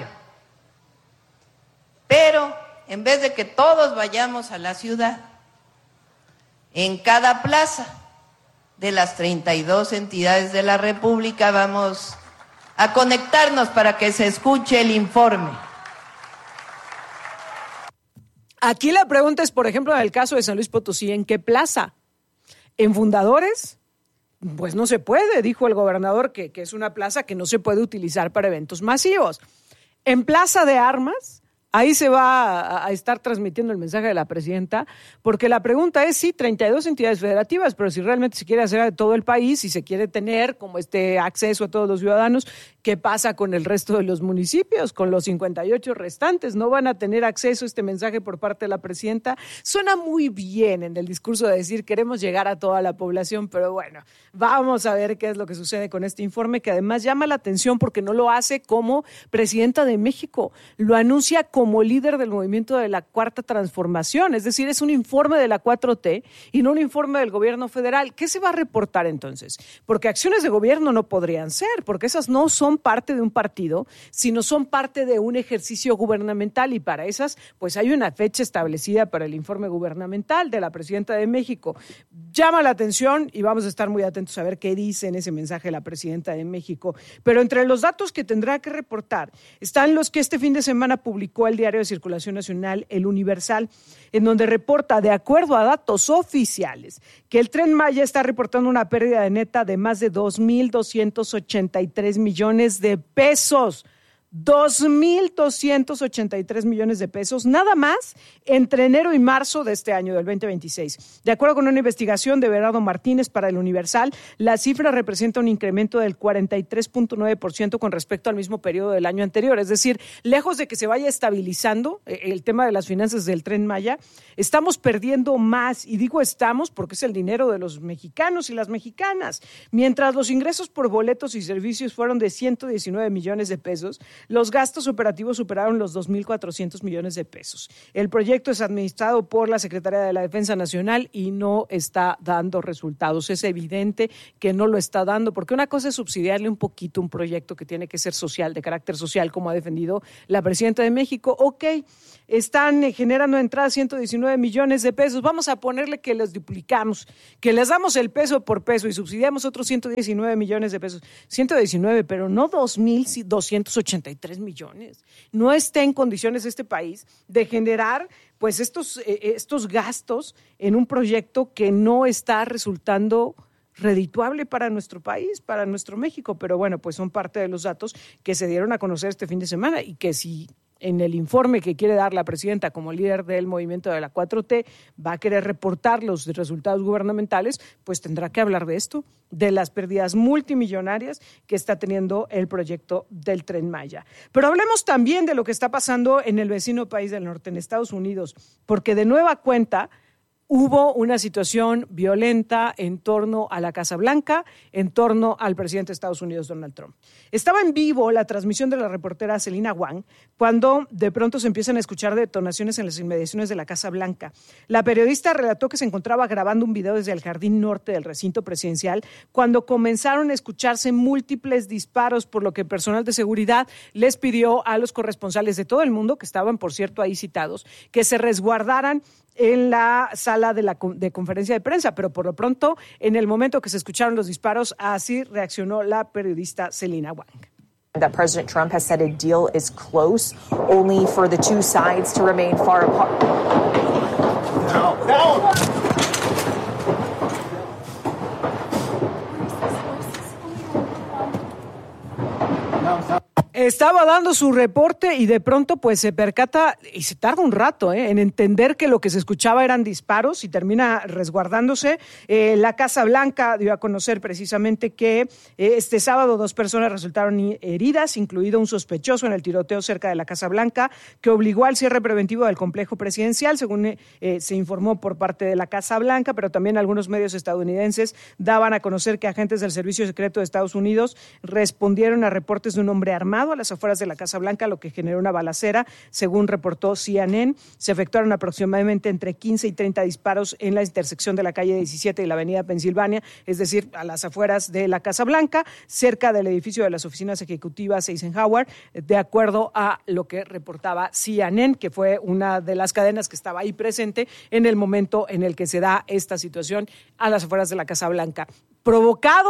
Pero en vez de que todos vayamos a la ciudad, en cada plaza de las treinta y dos entidades de la República vamos a conectarnos para que se escuche el informe. Aquí la pregunta es, por ejemplo, en el caso de San Luis Potosí, ¿en qué plaza? ¿En Fundadores? Pues no se puede, dijo el gobernador que, que es una plaza que no se puede utilizar para eventos masivos. En Plaza de Armas, ahí se va a, a estar transmitiendo el mensaje de la presidenta, porque la pregunta es, sí, treinta y dos entidades federativas, pero si realmente se quiere hacer de todo el país, si se quiere tener como este acceso a todos los ciudadanos, ¿qué pasa con el resto de los municipios, con los cincuenta y ocho restantes? ¿No van a tener acceso a este mensaje por parte de la presidenta? Suena muy bien en el discurso de decir queremos llegar a toda la población, pero bueno, vamos a ver qué es lo que sucede con este informe, que además llama la atención porque no lo hace como presidenta de México, lo anuncia como líder del movimiento de la Cuarta Transformación, es decir, es un informe de la cuatro T y no un informe del gobierno federal. ¿Qué se va a reportar entonces? Porque acciones de gobierno no podrían ser, porque esas no son parte de un partido, sino son parte de un ejercicio gubernamental y para esas, pues hay una fecha establecida para el informe gubernamental de la presidenta de México. Llama la atención y vamos a estar muy atentos a ver qué dice en ese mensaje la presidenta de México. Pero entre los datos que tendrá que reportar están los que este fin de semana publicó publicó el diario de circulación nacional El Universal, en donde reporta, de acuerdo a datos oficiales, que el Tren Maya está reportando una pérdida de neta de más de dos mil doscientos ochenta y tres millones de pesos. dos mil doscientos ochenta y tres millones de pesos, nada más entre enero y marzo de este año, del veinte veintiséis. De acuerdo con una investigación de Bernardo Martínez para El Universal, la cifra representa un incremento del cuarenta y tres punto nueve por ciento con respecto al mismo periodo del año anterior. Es decir, lejos de que se vaya estabilizando el tema de las finanzas del Tren Maya, estamos perdiendo más, y digo estamos porque es el dinero de los mexicanos y las mexicanas. Mientras los ingresos por boletos y servicios fueron de ciento diecinueve millones de pesos, los gastos operativos superaron los dos mil cuatrocientos millones de pesos. El proyecto es administrado por la Secretaría de la Defensa Nacional y no está dando resultados. Es evidente que no lo está dando, porque una cosa es subsidiarle un poquito un proyecto que tiene que ser social, de carácter social, como ha defendido la presidenta de México. Ok, están generando entradas ciento diecinueve millones de pesos. Vamos a ponerle que los duplicamos, que les damos el peso por peso y subsidiamos otros ciento diecinueve millones de pesos. ciento diecinueve, pero no dos mil doscientos ochenta y tres millones. No está en condiciones este país de generar pues estos, eh, estos gastos en un proyecto que no está resultando redituable para nuestro país, para nuestro México. Pero bueno, pues son parte de los datos que se dieron a conocer este fin de semana y que si en el informe que quiere dar la presidenta como líder del movimiento de la cuatro T va a querer reportar los resultados gubernamentales, pues tendrá que hablar de esto, de las pérdidas multimillonarias que está teniendo el proyecto del Tren Maya. Pero hablemos también de lo que está pasando en el vecino país del norte, en Estados Unidos, porque de nueva cuenta hubo una situación violenta en torno a la Casa Blanca, en torno al presidente de Estados Unidos, Donald Trump. Estaba en vivo la transmisión de la reportera Selina Wang cuando de pronto se empiezan a escuchar detonaciones en las inmediaciones de la Casa Blanca. La periodista relató que se encontraba grabando un video desde el jardín norte del recinto presidencial cuando comenzaron a escucharse múltiples disparos, por lo que el personal de seguridad les pidió a los corresponsales de todo el mundo, que estaban, por cierto, ahí citados, que se resguardaran en la sala de la de conferencia de prensa, pero por lo pronto, en el momento que se escucharon los disparos, así reaccionó la periodista Selina Wang. That President Trump has said a deal is close, only for the two sides to remain far apart. No, no. Estaba dando su reporte y de pronto pues se percata y se tarda un rato ¿eh? en entender que lo que se escuchaba eran disparos y termina resguardándose. Eh, la Casa Blanca dio a conocer precisamente que eh, este sábado dos personas resultaron heridas, incluido un sospechoso en el tiroteo cerca de la Casa Blanca, que obligó al cierre preventivo del complejo presidencial, según eh, se informó por parte de la Casa Blanca, pero también algunos medios estadounidenses daban a conocer que agentes del Servicio Secreto de Estados Unidos respondieron a reportes de un hombre armado a las afueras de la Casa Blanca, lo que generó una balacera. Según reportó C N N, se efectuaron aproximadamente entre quince y treinta disparos en la intersección de la calle diecisiete y la avenida Pensilvania, es decir, a las afueras de la Casa Blanca, cerca del edificio de las oficinas ejecutivas Eisenhower, de acuerdo a lo que reportaba C N N, que fue una de las cadenas que estaba ahí presente en el momento en el que se da esta situación a las afueras de la Casa Blanca. Provocado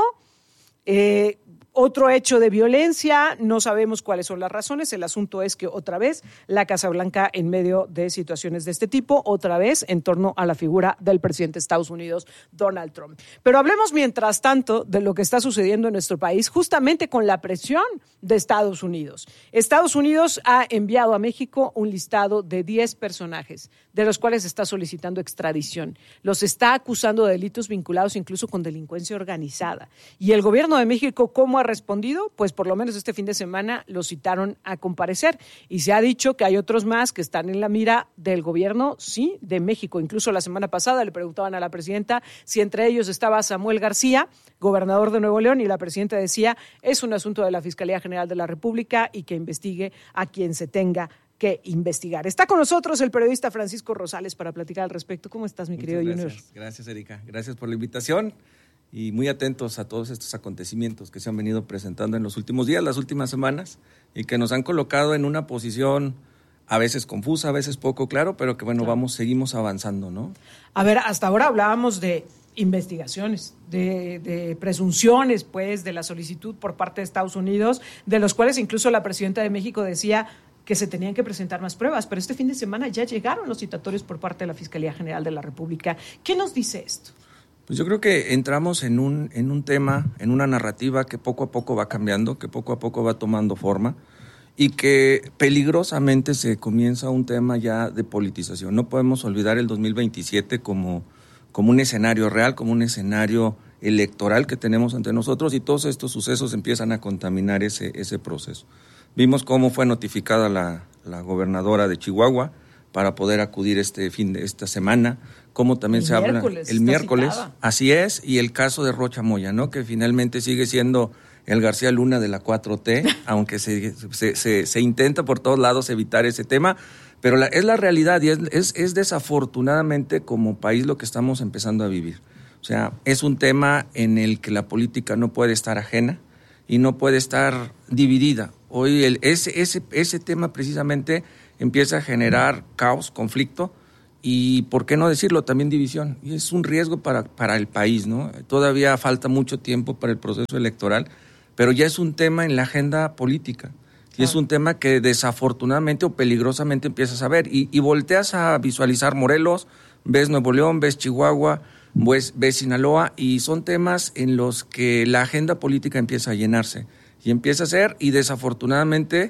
eh, otro hecho de violencia, no sabemos cuáles son las razones. El asunto es que otra vez la Casa Blanca en medio de situaciones de este tipo, otra vez en torno a la figura del presidente de Estados Unidos, Donald Trump. Pero hablemos mientras tanto de lo que está sucediendo en nuestro país, justamente con la presión de Estados Unidos. Estados Unidos ha enviado a México un listado de diez personajes, de los cuales está solicitando extradición. Los está acusando de delitos vinculados incluso con delincuencia organizada. Y el gobierno de México, ¿cómo ha respondido? Pues por lo menos este fin de semana lo citaron a comparecer y se ha dicho que hay otros más que están en la mira del gobierno, sí, de México. Incluso la semana pasada le preguntaban a la presidenta si entre ellos estaba Samuel García, gobernador de Nuevo León, y la presidenta decía, es un asunto de la Fiscalía General de la República y que investigue a quien se tenga que investigar. Está con nosotros el periodista Francisco Rosales para platicar al respecto. ¿Cómo estás, mi Muchas querido gracias. Junior? Gracias, Erika. Gracias por la invitación y muy atentos a todos estos acontecimientos que se han venido presentando en los últimos días, las últimas semanas, y que nos han colocado en una posición a veces confusa, a veces poco claro, pero que bueno, claro. vamos, seguimos avanzando, ¿no? A ver, hasta ahora hablábamos de investigaciones, de, de presunciones, pues, de la solicitud por parte de Estados Unidos, de los cuales incluso la presidenta de México decía, que se tenían que presentar más pruebas, pero este fin de semana ya llegaron los citatorios por parte de la Fiscalía General de la República. ¿Qué nos dice esto? Pues yo creo que entramos en un, en un tema, en una narrativa que poco a poco va cambiando, que poco a poco va tomando forma y que peligrosamente se comienza un tema ya de politización. No podemos olvidar el dos mil veintisiete como, como un escenario real, como un escenario electoral que tenemos ante nosotros, y todos estos sucesos empiezan a contaminar ese, ese proceso. Vimos cómo fue notificada la, la gobernadora de Chihuahua para poder acudir este fin de esta semana, cómo también el se habla el miércoles, citada. Así es, y el caso de Rocha Moya, ¿no? Que finalmente sigue siendo el García Luna de la cuatro T, aunque se, se, se, se intenta por todos lados evitar ese tema, pero la, es la realidad y es, es, es desafortunadamente como país lo que estamos empezando a vivir. O sea, es un tema en el que la política no puede estar ajena y no puede estar dividida. Hoy el, ese, ese, ese tema precisamente empieza a generar caos, conflicto y, ¿por qué no decirlo?, también división. Y es un riesgo para, para el país, ¿no? Todavía falta mucho tiempo para el proceso electoral, pero ya es un tema en la agenda política. Y es un tema que desafortunadamente o peligrosamente empiezas a ver. Y, y volteas a visualizar Morelos, ves Nuevo León, ves Chihuahua, ves, ves Sinaloa, y son temas en los que la agenda política empieza a llenarse. Y empieza a ser, y desafortunadamente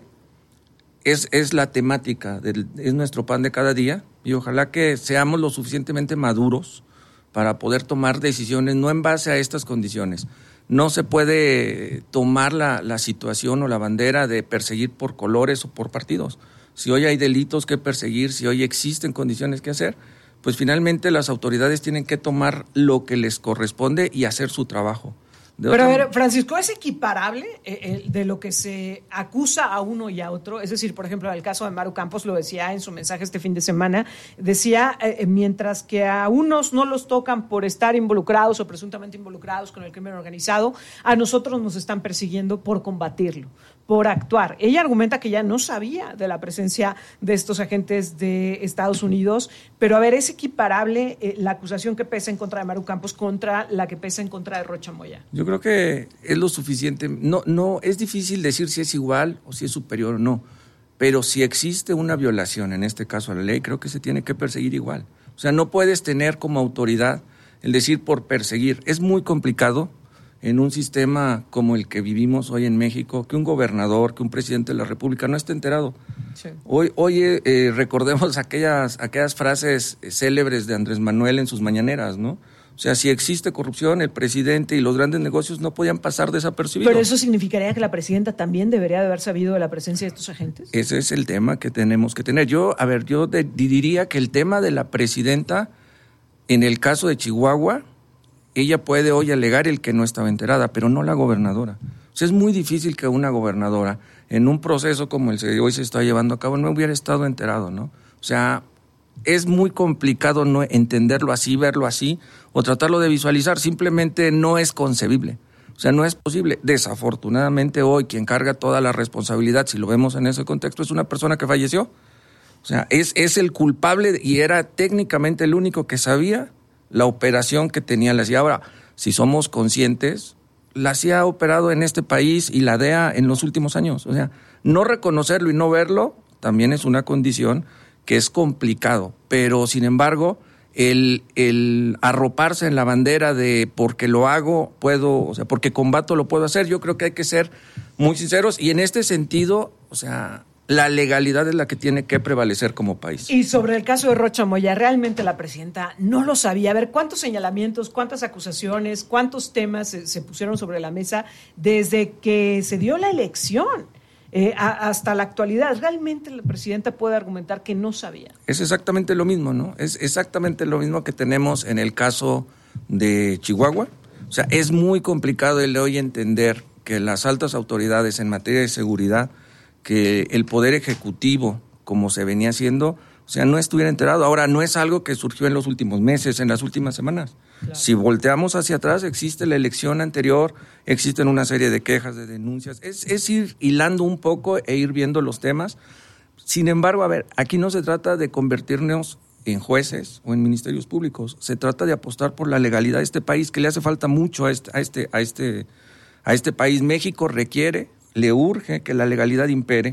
es, es la temática, del, es nuestro pan de cada día. Y ojalá que seamos lo suficientemente maduros para poder tomar decisiones, no en base a estas condiciones. No se puede tomar la, la situación o la bandera de perseguir por colores o por partidos. Si hoy hay delitos que perseguir, si hoy existen condiciones que hacer, pues finalmente las autoridades tienen que tomar lo que les corresponde y hacer su trabajo. De Pero otra... a ver, Francisco, ¿es equiparable eh, eh, de lo que se acusa a uno y a otro? Es decir, por ejemplo, en el caso de Maru Campos, lo decía en su mensaje este fin de semana, decía, eh, mientras que a unos no los tocan por estar involucrados o presuntamente involucrados con el crimen organizado, a nosotros nos están persiguiendo por combatirlo, por actuar. Ella argumenta que ya no sabía de la presencia de estos agentes de Estados Unidos, pero a ver, ¿es equiparable eh, la acusación que pesa en contra de Maru Campos contra la que pesa en contra de Rocha Moya? Yo creo que es lo suficiente. No, no, es difícil decir si es igual o si es superior o no, pero si existe una violación, en este caso a la ley, creo que se tiene que perseguir igual. O sea, no puedes tener como autoridad el decir por perseguir. Es muy complicado en un sistema como el que vivimos hoy en México, que un gobernador, que un presidente de la República no esté enterado. Sí. Hoy, hoy eh, recordemos aquellas, aquellas frases célebres de Andrés Manuel en sus mañaneras, ¿no? O sea, si existe corrupción, el presidente y los grandes negocios no podían pasar desapercibidos. ¿Pero eso significaría que la presidenta también debería de haber sabido de la presencia de estos agentes? Ese es el tema que tenemos que tener. Yo, a ver, yo de, diría que el tema de la presidenta, en el caso de Chihuahua, ella puede hoy alegar el que no estaba enterada, pero no la gobernadora. O sea, es muy difícil que una gobernadora, en un proceso como el que hoy se está llevando a cabo, no hubiera estado enterado, ¿no? O sea, es muy complicado no entenderlo así, verlo así, o tratarlo de visualizar. Simplemente no es concebible. O sea, no es posible. Desafortunadamente hoy quien carga toda la responsabilidad, si lo vemos en ese contexto, es una persona que falleció. O sea, es, es el culpable y era técnicamente el único que sabía la operación que tenía la C I A. Ahora, si somos conscientes, la C I A ha operado en este país y la D E A en los últimos años. O sea, no reconocerlo y no verlo también es una condición que es complicado, pero sin embargo, el, el arroparse en la bandera de porque lo hago, puedo, o sea, porque combato, lo puedo hacer, yo creo que hay que ser muy sinceros y en este sentido, o sea, la legalidad es la que tiene que prevalecer como país. Y sobre el caso de Rocha Moya, ¿realmente la presidenta no lo sabía? A ver, ¿cuántos señalamientos, cuántas acusaciones, cuántos temas se, se pusieron sobre la mesa desde que se dio la elección? Eh, a, hasta la actualidad, ¿realmente la presidenta puede argumentar que no sabía? Es exactamente lo mismo, ¿no? Es exactamente lo mismo que tenemos en el caso de Chihuahua. O sea, es muy complicado el hoy entender que las altas autoridades en materia de seguridad, que el Poder Ejecutivo, como se venía haciendo, o sea, no estuviera enterado. Ahora, no es algo que surgió en los últimos meses, en las últimas semanas. Claro. Si volteamos hacia atrás, existe la elección anterior, existen una serie de quejas, de denuncias. Es, es ir hilando un poco e ir viendo los temas. Sin embargo, a ver, aquí no se trata de convertirnos en jueces o en ministerios públicos. Se trata de apostar por la legalidad de este país, que le hace falta mucho a este, a este, a este, a este país. México requiere, le urge que la legalidad impere.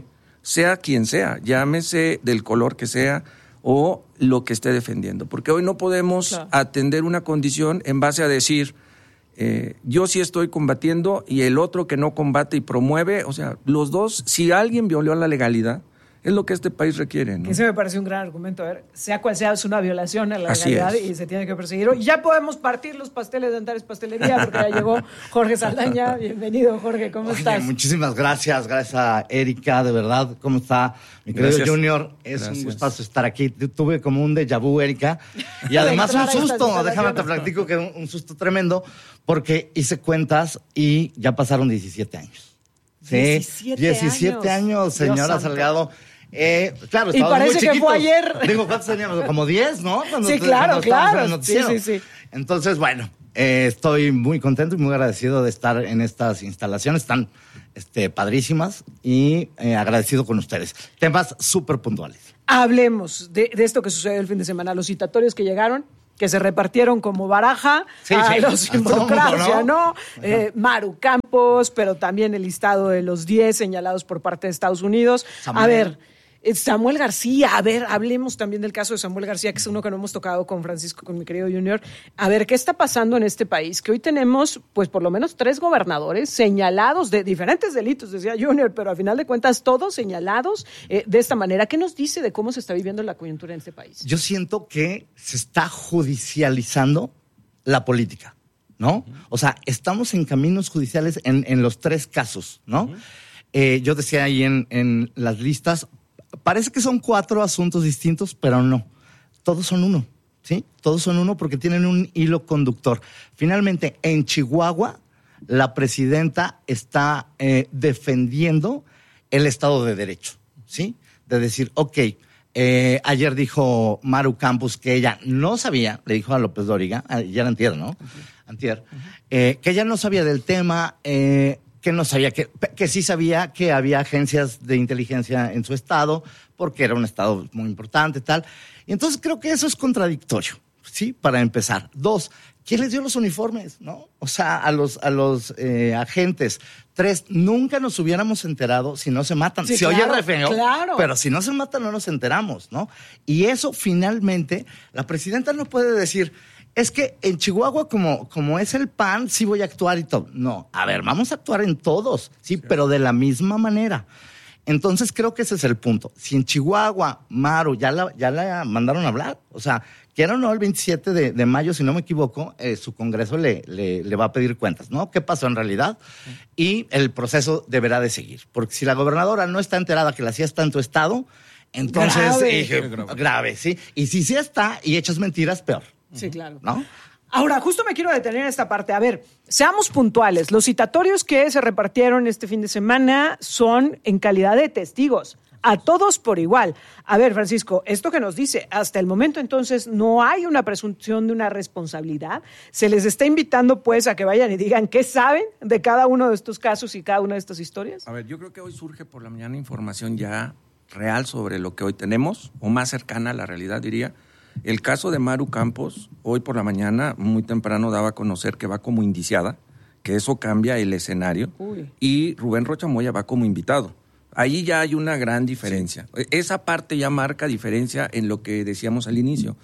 sea quien sea, llámese del color que sea o lo que esté defendiendo. Porque hoy no podemos claro. atender una condición en base a decir, eh, yo sí estoy combatiendo y el otro que no combate y promueve, o sea, los dos, si alguien violó la legalidad, es lo que este país requiere, ¿no? Ese me parece un gran argumento. A ver, sea cual sea, es una violación a la Así legalidad es. y se tiene que perseguir. Y ya podemos partir los pasteles de Antares Pastelería porque ya llegó Jorge Saldaña. Bienvenido, Jorge, ¿cómo Oye, estás? Muchísimas gracias, gracias a Erika, de verdad. ¿Cómo está? Mi querido Gracias. Junior, es Gracias. un gustazo estar aquí. Tuve como un déjà vu, Erika, y además un susto, déjame te platico que un, un susto tremendo, porque hice cuentas y ya pasaron diecisiete años. Sí, diecisiete, diecisiete años, años señora Salgado. Eh, claro, y parece que fue ayer. Digo, ¿cuántos teníamos? Como diez, ¿no? Cuando, sí, claro, claro. Sí, sí, sí. Entonces, bueno, eh, estoy muy contento y muy agradecido de estar en estas instalaciones tan este, padrísimas y eh, agradecido con ustedes. Temas súper puntuales. Hablemos de, de esto que sucedió el fin de semana, los citatorios que llegaron, que se repartieron como baraja sí, a sí, los a involucrados, ¿no? ¿no? Eh, Maru Campos, pero también el listado de los diez señalados por parte de Estados Unidos. Samuel. A ver, Samuel García, a ver, hablemos también del caso de Samuel García, que es uno que no hemos tocado con Francisco, con mi querido Junior. A ver, ¿qué está pasando en este país? Que hoy tenemos, pues, por lo menos tres gobernadores señalados de diferentes delitos, decía Junior, pero a final de cuentas todos señalados eh, de esta manera. ¿Qué nos dice de cómo se está viviendo la coyuntura en este país? Yo siento que se está judicializando la política, ¿no? O sea, estamos en caminos judiciales en, en los tres casos, ¿no? Uh-huh. Eh, yo decía ahí en, en las listas, parece que son cuatro asuntos distintos, pero no. Todos son uno, ¿sí? Todos son uno porque tienen un hilo conductor. Finalmente, en Chihuahua, la presidenta está eh, defendiendo el Estado de Derecho, ¿sí? De decir, ok, eh, ayer dijo Maru Campos que ella no sabía, le dijo a López Dóriga, ya era antier, ¿no? Uh-huh. Antier, uh-huh. eh, que ella no sabía del tema, eh, que no sabía, que, que sí sabía que había agencias de inteligencia en su estado, porque era un estado muy importante, tal. Y entonces creo que eso es contradictorio, ¿sí? Para empezar. Dos, ¿quién les dio los uniformes, no? O sea, a los, a los eh, agentes. Tres, nunca nos hubiéramos enterado si no se matan. Sí, se claro, oye re feo, claro. Pero si no se matan no nos enteramos, ¿no? Y eso finalmente, la presidenta no puede decir... Es que en Chihuahua, como, como es el P A N, sí voy a actuar y todo. No, a ver, vamos a actuar en todos, sí, sí, pero de la misma manera. Entonces creo que ese es el punto. Si en Chihuahua, Maru, ya la, ya la mandaron a hablar, o sea, quiera o no, el veintisiete de, de mayo, si no me equivoco, eh, su Congreso le, le, le va a pedir cuentas, ¿no? ¿Qué pasó en realidad? Sí. Y el proceso deberá de seguir. Porque si la gobernadora no está enterada que la C I A está en tu estado, entonces... Grave. Eh, grave. grave, sí. Y si sí está y echas mentiras, peor. Sí, claro. ¿No? Ahora, justo me quiero detener en esta parte. A ver, seamos puntuales. Los citatorios que se repartieron este fin de semana son en calidad de testigos. A todos por igual. A ver, Francisco, esto que nos dice, hasta el momento entonces no hay una presunción de una responsabilidad. Se les está invitando pues a que vayan y digan qué saben de cada uno de estos casos y cada una de estas historias. A ver, yo creo que hoy surge por la mañana información ya real sobre lo que hoy tenemos, o más cercana a la realidad, diría. El caso de Maru Campos, hoy por la mañana, muy temprano, daba a conocer que va como indiciada, que eso cambia el escenario, Uy. y Rubén Rocha Moya va como invitado. Ahí ya hay una gran diferencia. Sí. Esa parte ya marca diferencia en lo que decíamos al inicio.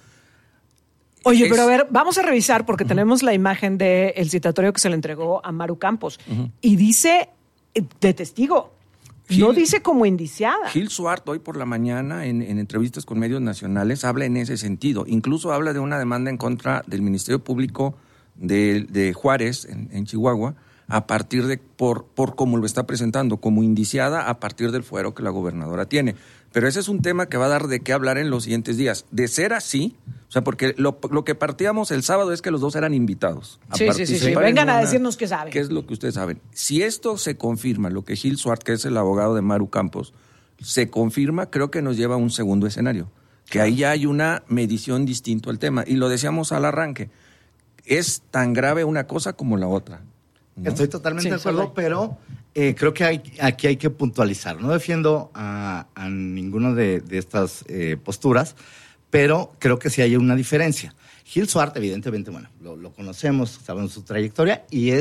Oye, es... pero a ver, vamos a revisar porque uh-huh. tenemos la imagen del citatorio que se le entregó a Maru Campos uh-huh. y dice de testigo. Gil, no dice como indiciada. Gil Suart hoy por la mañana en, en entrevistas con medios nacionales habla en ese sentido. Incluso habla de una demanda en contra del Ministerio Público de, de Juárez en, en Chihuahua a partir de, por, por cómo lo está presentando, como indiciada a partir del fuero que la gobernadora tiene. Pero ese es un tema que va a dar de qué hablar en los siguientes días. De ser así, o sea, porque lo, lo que partíamos el sábado es que los dos eran invitados. A sí, sí, sí, sí. Vengan a decirnos qué saben. ¿Qué es lo que ustedes saben? Si esto se confirma, lo que Gil Suart, que es el abogado de Maru Campos, se confirma, creo que nos lleva a un segundo escenario. Que ahí ya hay una medición distinta al tema. Y lo decíamos al arranque. Es tan grave una cosa como la otra, ¿no? Estoy totalmente sí, de acuerdo, sí. pero eh, creo que hay, aquí hay que puntualizar. No defiendo a, a ninguna de, de estas eh, posturas, pero creo que sí hay una diferencia. Gil Suart, evidentemente, bueno, lo, lo conocemos, sabemos su trayectoria y es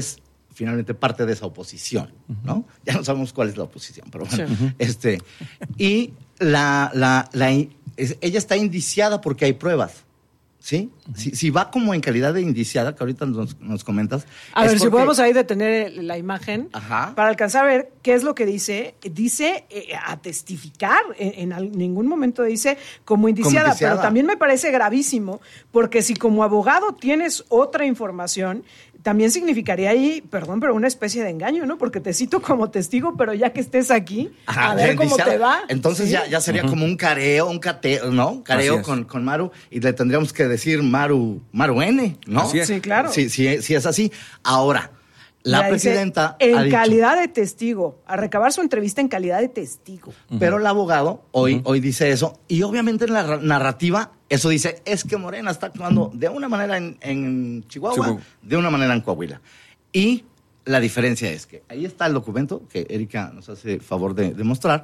finalmente parte de esa oposición, ¿no? Ya no sabemos cuál es la oposición, pero bueno. Sí. Este, y la, la, la, es, ella está indiciada porque hay pruebas, ¿sí? Uh-huh. Si, si va como en calidad de indiciada, que ahorita nos, nos comentas. A ver, porque... si podemos ahí detener la imagen. Ajá. Para alcanzar a ver qué es lo que dice. Dice eh, a testificar, en, en ningún momento dice como indiciada, como indiciada, pero también me parece gravísimo, porque si como abogado tienes otra información, también significaría ahí, perdón, pero una especie de engaño, ¿no? Porque te cito como testigo, pero ya que estés aquí, Ajá, a ver cómo te va. Entonces ¿sí? ya, ya sería uh-huh. como un careo, un cateo, ¿no? Careo con, con Maru, y le tendríamos que decir Maru, Maru N, ¿no? Así es. Sí, claro. Sí, sí, sí es así. Ahora, la ya presidenta dice, en ha dicho, calidad de testigo, a recabar su entrevista en calidad de testigo. Uh-huh. Pero el abogado hoy, uh-huh. hoy dice eso, y obviamente en la narrativa eso dice, es que Morena está actuando de una manera en, en Chihuahua, Chihuahua, de una manera en Coahuila. Y la diferencia es que ahí está el documento que Erika nos hace favor de, de mostrar,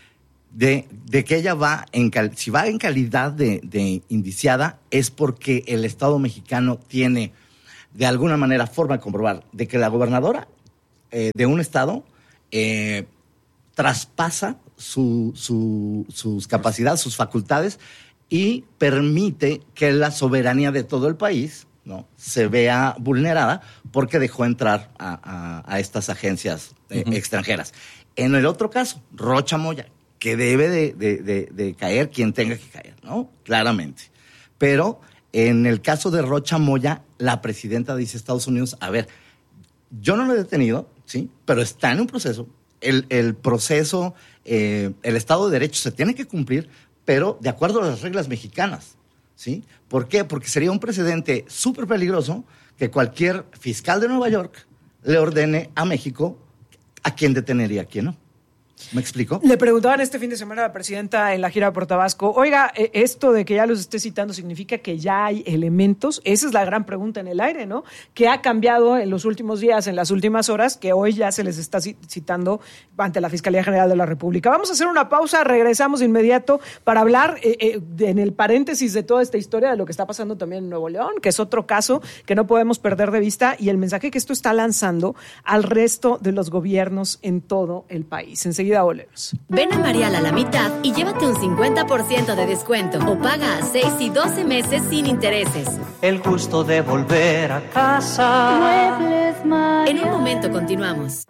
de, de que ella va, en cal, si va en calidad de, de indiciada, es porque el Estado mexicano tiene de alguna manera forma de comprobar de que la gobernadora eh, de un estado eh, traspasa su, su, sus capacidades, sus facultades, y permite que la soberanía de todo el país, ¿no?, se vea vulnerada porque dejó entrar a, a, a estas agencias eh, uh-huh. extranjeras. En el otro caso, Rocha Moya, que debe de, de, de, de caer quien tenga que caer, ¿no? Claramente. Pero en el caso de Rocha Moya, la presidenta dice Estados Unidos, a ver, yo no lo he detenido, ¿sí? Pero está en un proceso. El, el proceso, eh, el Estado de Derecho se tiene que cumplir, pero de acuerdo a las reglas mexicanas, ¿sí? ¿Por qué? Porque sería un precedente súper peligroso que cualquier fiscal de Nueva York le ordene a México a quién detener y a quién no. ¿Me explico? Le preguntaban este fin de semana a la presidenta en la gira por Tabasco, oiga, esto de que ya los esté citando significa que ya hay elementos. Esa es la gran pregunta en el aire, ¿no? ¿Qué ha cambiado en los últimos días, en las últimas horas, que hoy ya se les está citando ante la Fiscalía General de la República? Vamos a hacer una pausa, regresamos de inmediato para hablar eh, eh, de, en el paréntesis de toda esta historia de lo que está pasando también en Nuevo León, que es otro caso que no podemos perder de vista, y el mensaje que esto está lanzando al resto de los gobiernos en todo el país. Enseguida volvemos. Ven a Marial a la mitad y llévate un cincuenta por ciento de descuento o paga a seis y doce meses sin intereses. El gusto de volver a casa. Muebles Marial. En un momento continuamos.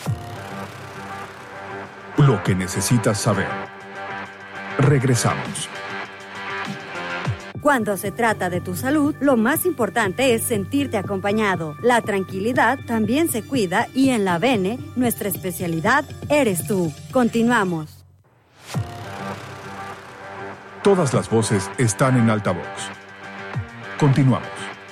Lo que necesitas saber. Regresamos. Cuando se trata de tu salud, lo más importante es sentirte acompañado. La tranquilidad también se cuida y en la Bene, nuestra especialidad eres tú. Continuamos. Todas las voces están en altavoz. Continuamos.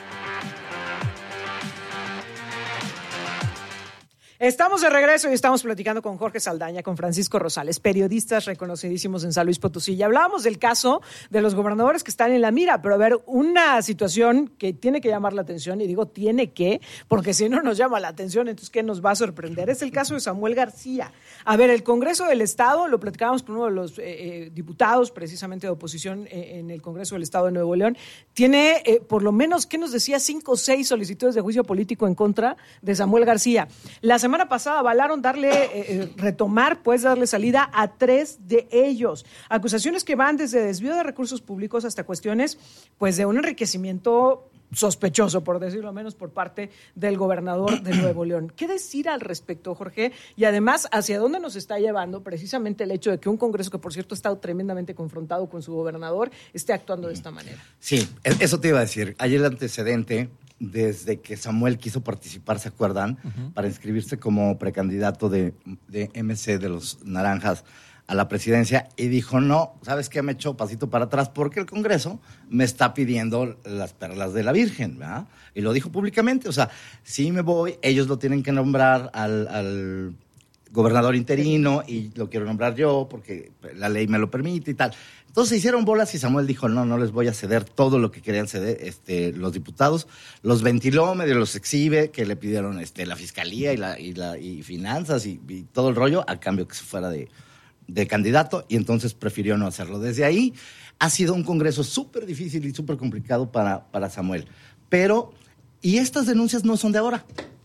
Estamos de regreso y estamos platicando con Jorge Saldaña, con Francisco Rosales, periodistas reconocidísimos en San Luis Potosí. Y hablábamos del caso de los gobernadores que están en la mira, pero a ver, una situación que tiene que llamar la atención, y digo tiene que, porque si no nos llama la atención, entonces ¿qué nos va a sorprender? Es el caso de Samuel García. A ver, el Congreso del Estado, lo platicábamos con uno de los eh, eh, diputados precisamente de oposición eh, en el Congreso del Estado de Nuevo León, tiene eh, por lo menos, ¿qué nos decía? Cinco o seis solicitudes de juicio político en contra de Samuel García. La semana semana pasada avalaron darle, eh, retomar, pues darle salida a tres de ellos. Acusaciones que van desde desvío de recursos públicos hasta cuestiones, pues, de un enriquecimiento sospechoso, por decirlo menos, por parte del gobernador de Nuevo León. ¿Qué decir al respecto, Jorge? Y además, ¿hacia dónde nos está llevando precisamente el hecho de que un Congreso que, por cierto, ha estado tremendamente confrontado con su gobernador, esté actuando de esta manera? Sí, eso te iba a decir. Ayer el antecedente, desde que Samuel quiso participar, ¿se acuerdan? Uh-huh. Para inscribirse como precandidato de, de M C de los Naranjas a la presidencia, y dijo, no, ¿sabes qué? Me echó pasito para atrás porque el Congreso me está pidiendo las perlas de la Virgen, ¿verdad? Y lo dijo públicamente, o sea, sí me voy, ellos lo tienen que nombrar al, al gobernador interino y lo quiero nombrar yo porque la ley me lo permite y tal. Entonces se hicieron bolas y Samuel dijo, no, no les voy a ceder todo lo que querían ceder este, los diputados. Los ventiló, medio los exhibe, que le pidieron este, la fiscalía y, la, y, la, y finanzas y, y todo el rollo, a cambio que se fuera de, de candidato, y entonces prefirió no hacerlo. Desde ahí ha sido un Congreso súper difícil y súper complicado para, para Samuel. Pero, y estas denuncias no son de ahora.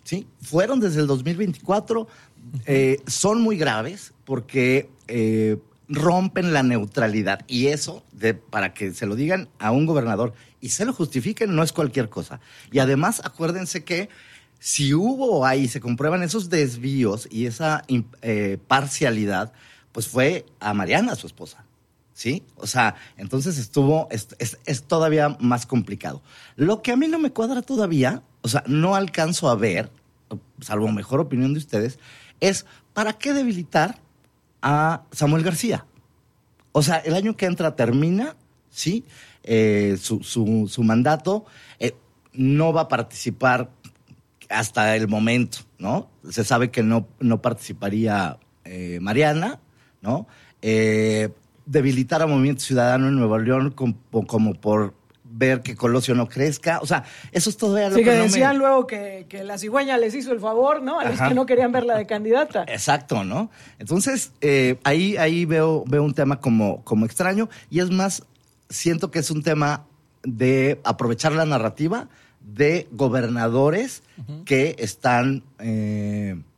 ¿sí? Fueron desde el dos mil veinticuatro, eh, son muy graves porque eh, rompen la neutralidad. Y eso, de, para que se lo digan a un gobernador y se lo justifiquen, no es cualquier cosa. Y además, acuérdense que si hubo ahí, se comprueban esos desvíos y esa eh, parcialidad, pues fue a Mariana, su esposa, ¿sí? O sea, entonces estuvo, es, es, es todavía más complicado. Lo que a mí no me cuadra todavía, o sea, no alcanzo a ver, salvo mejor opinión de ustedes, es ¿para qué debilitar a Samuel García? O sea, el año que entra termina, ¿sí? Eh, su, su, su mandato, eh, no va a participar hasta el momento, ¿no? Se sabe que no, no participaría eh, Mariana, ¿no? Eh, debilitar a Movimiento Ciudadano en Nuevo León como, como por ver que Colosio no crezca. O sea, eso es todavía lo sí, que, que no decían me... luego que, que la cigüeña les hizo el favor, ¿no? A los Ajá. que no querían verla de candidata. Exacto, ¿no? Entonces, eh, ahí, ahí veo, veo un tema como, como extraño y es más, siento que es un tema de aprovechar la narrativa de gobernadores uh-huh. que están... Eh,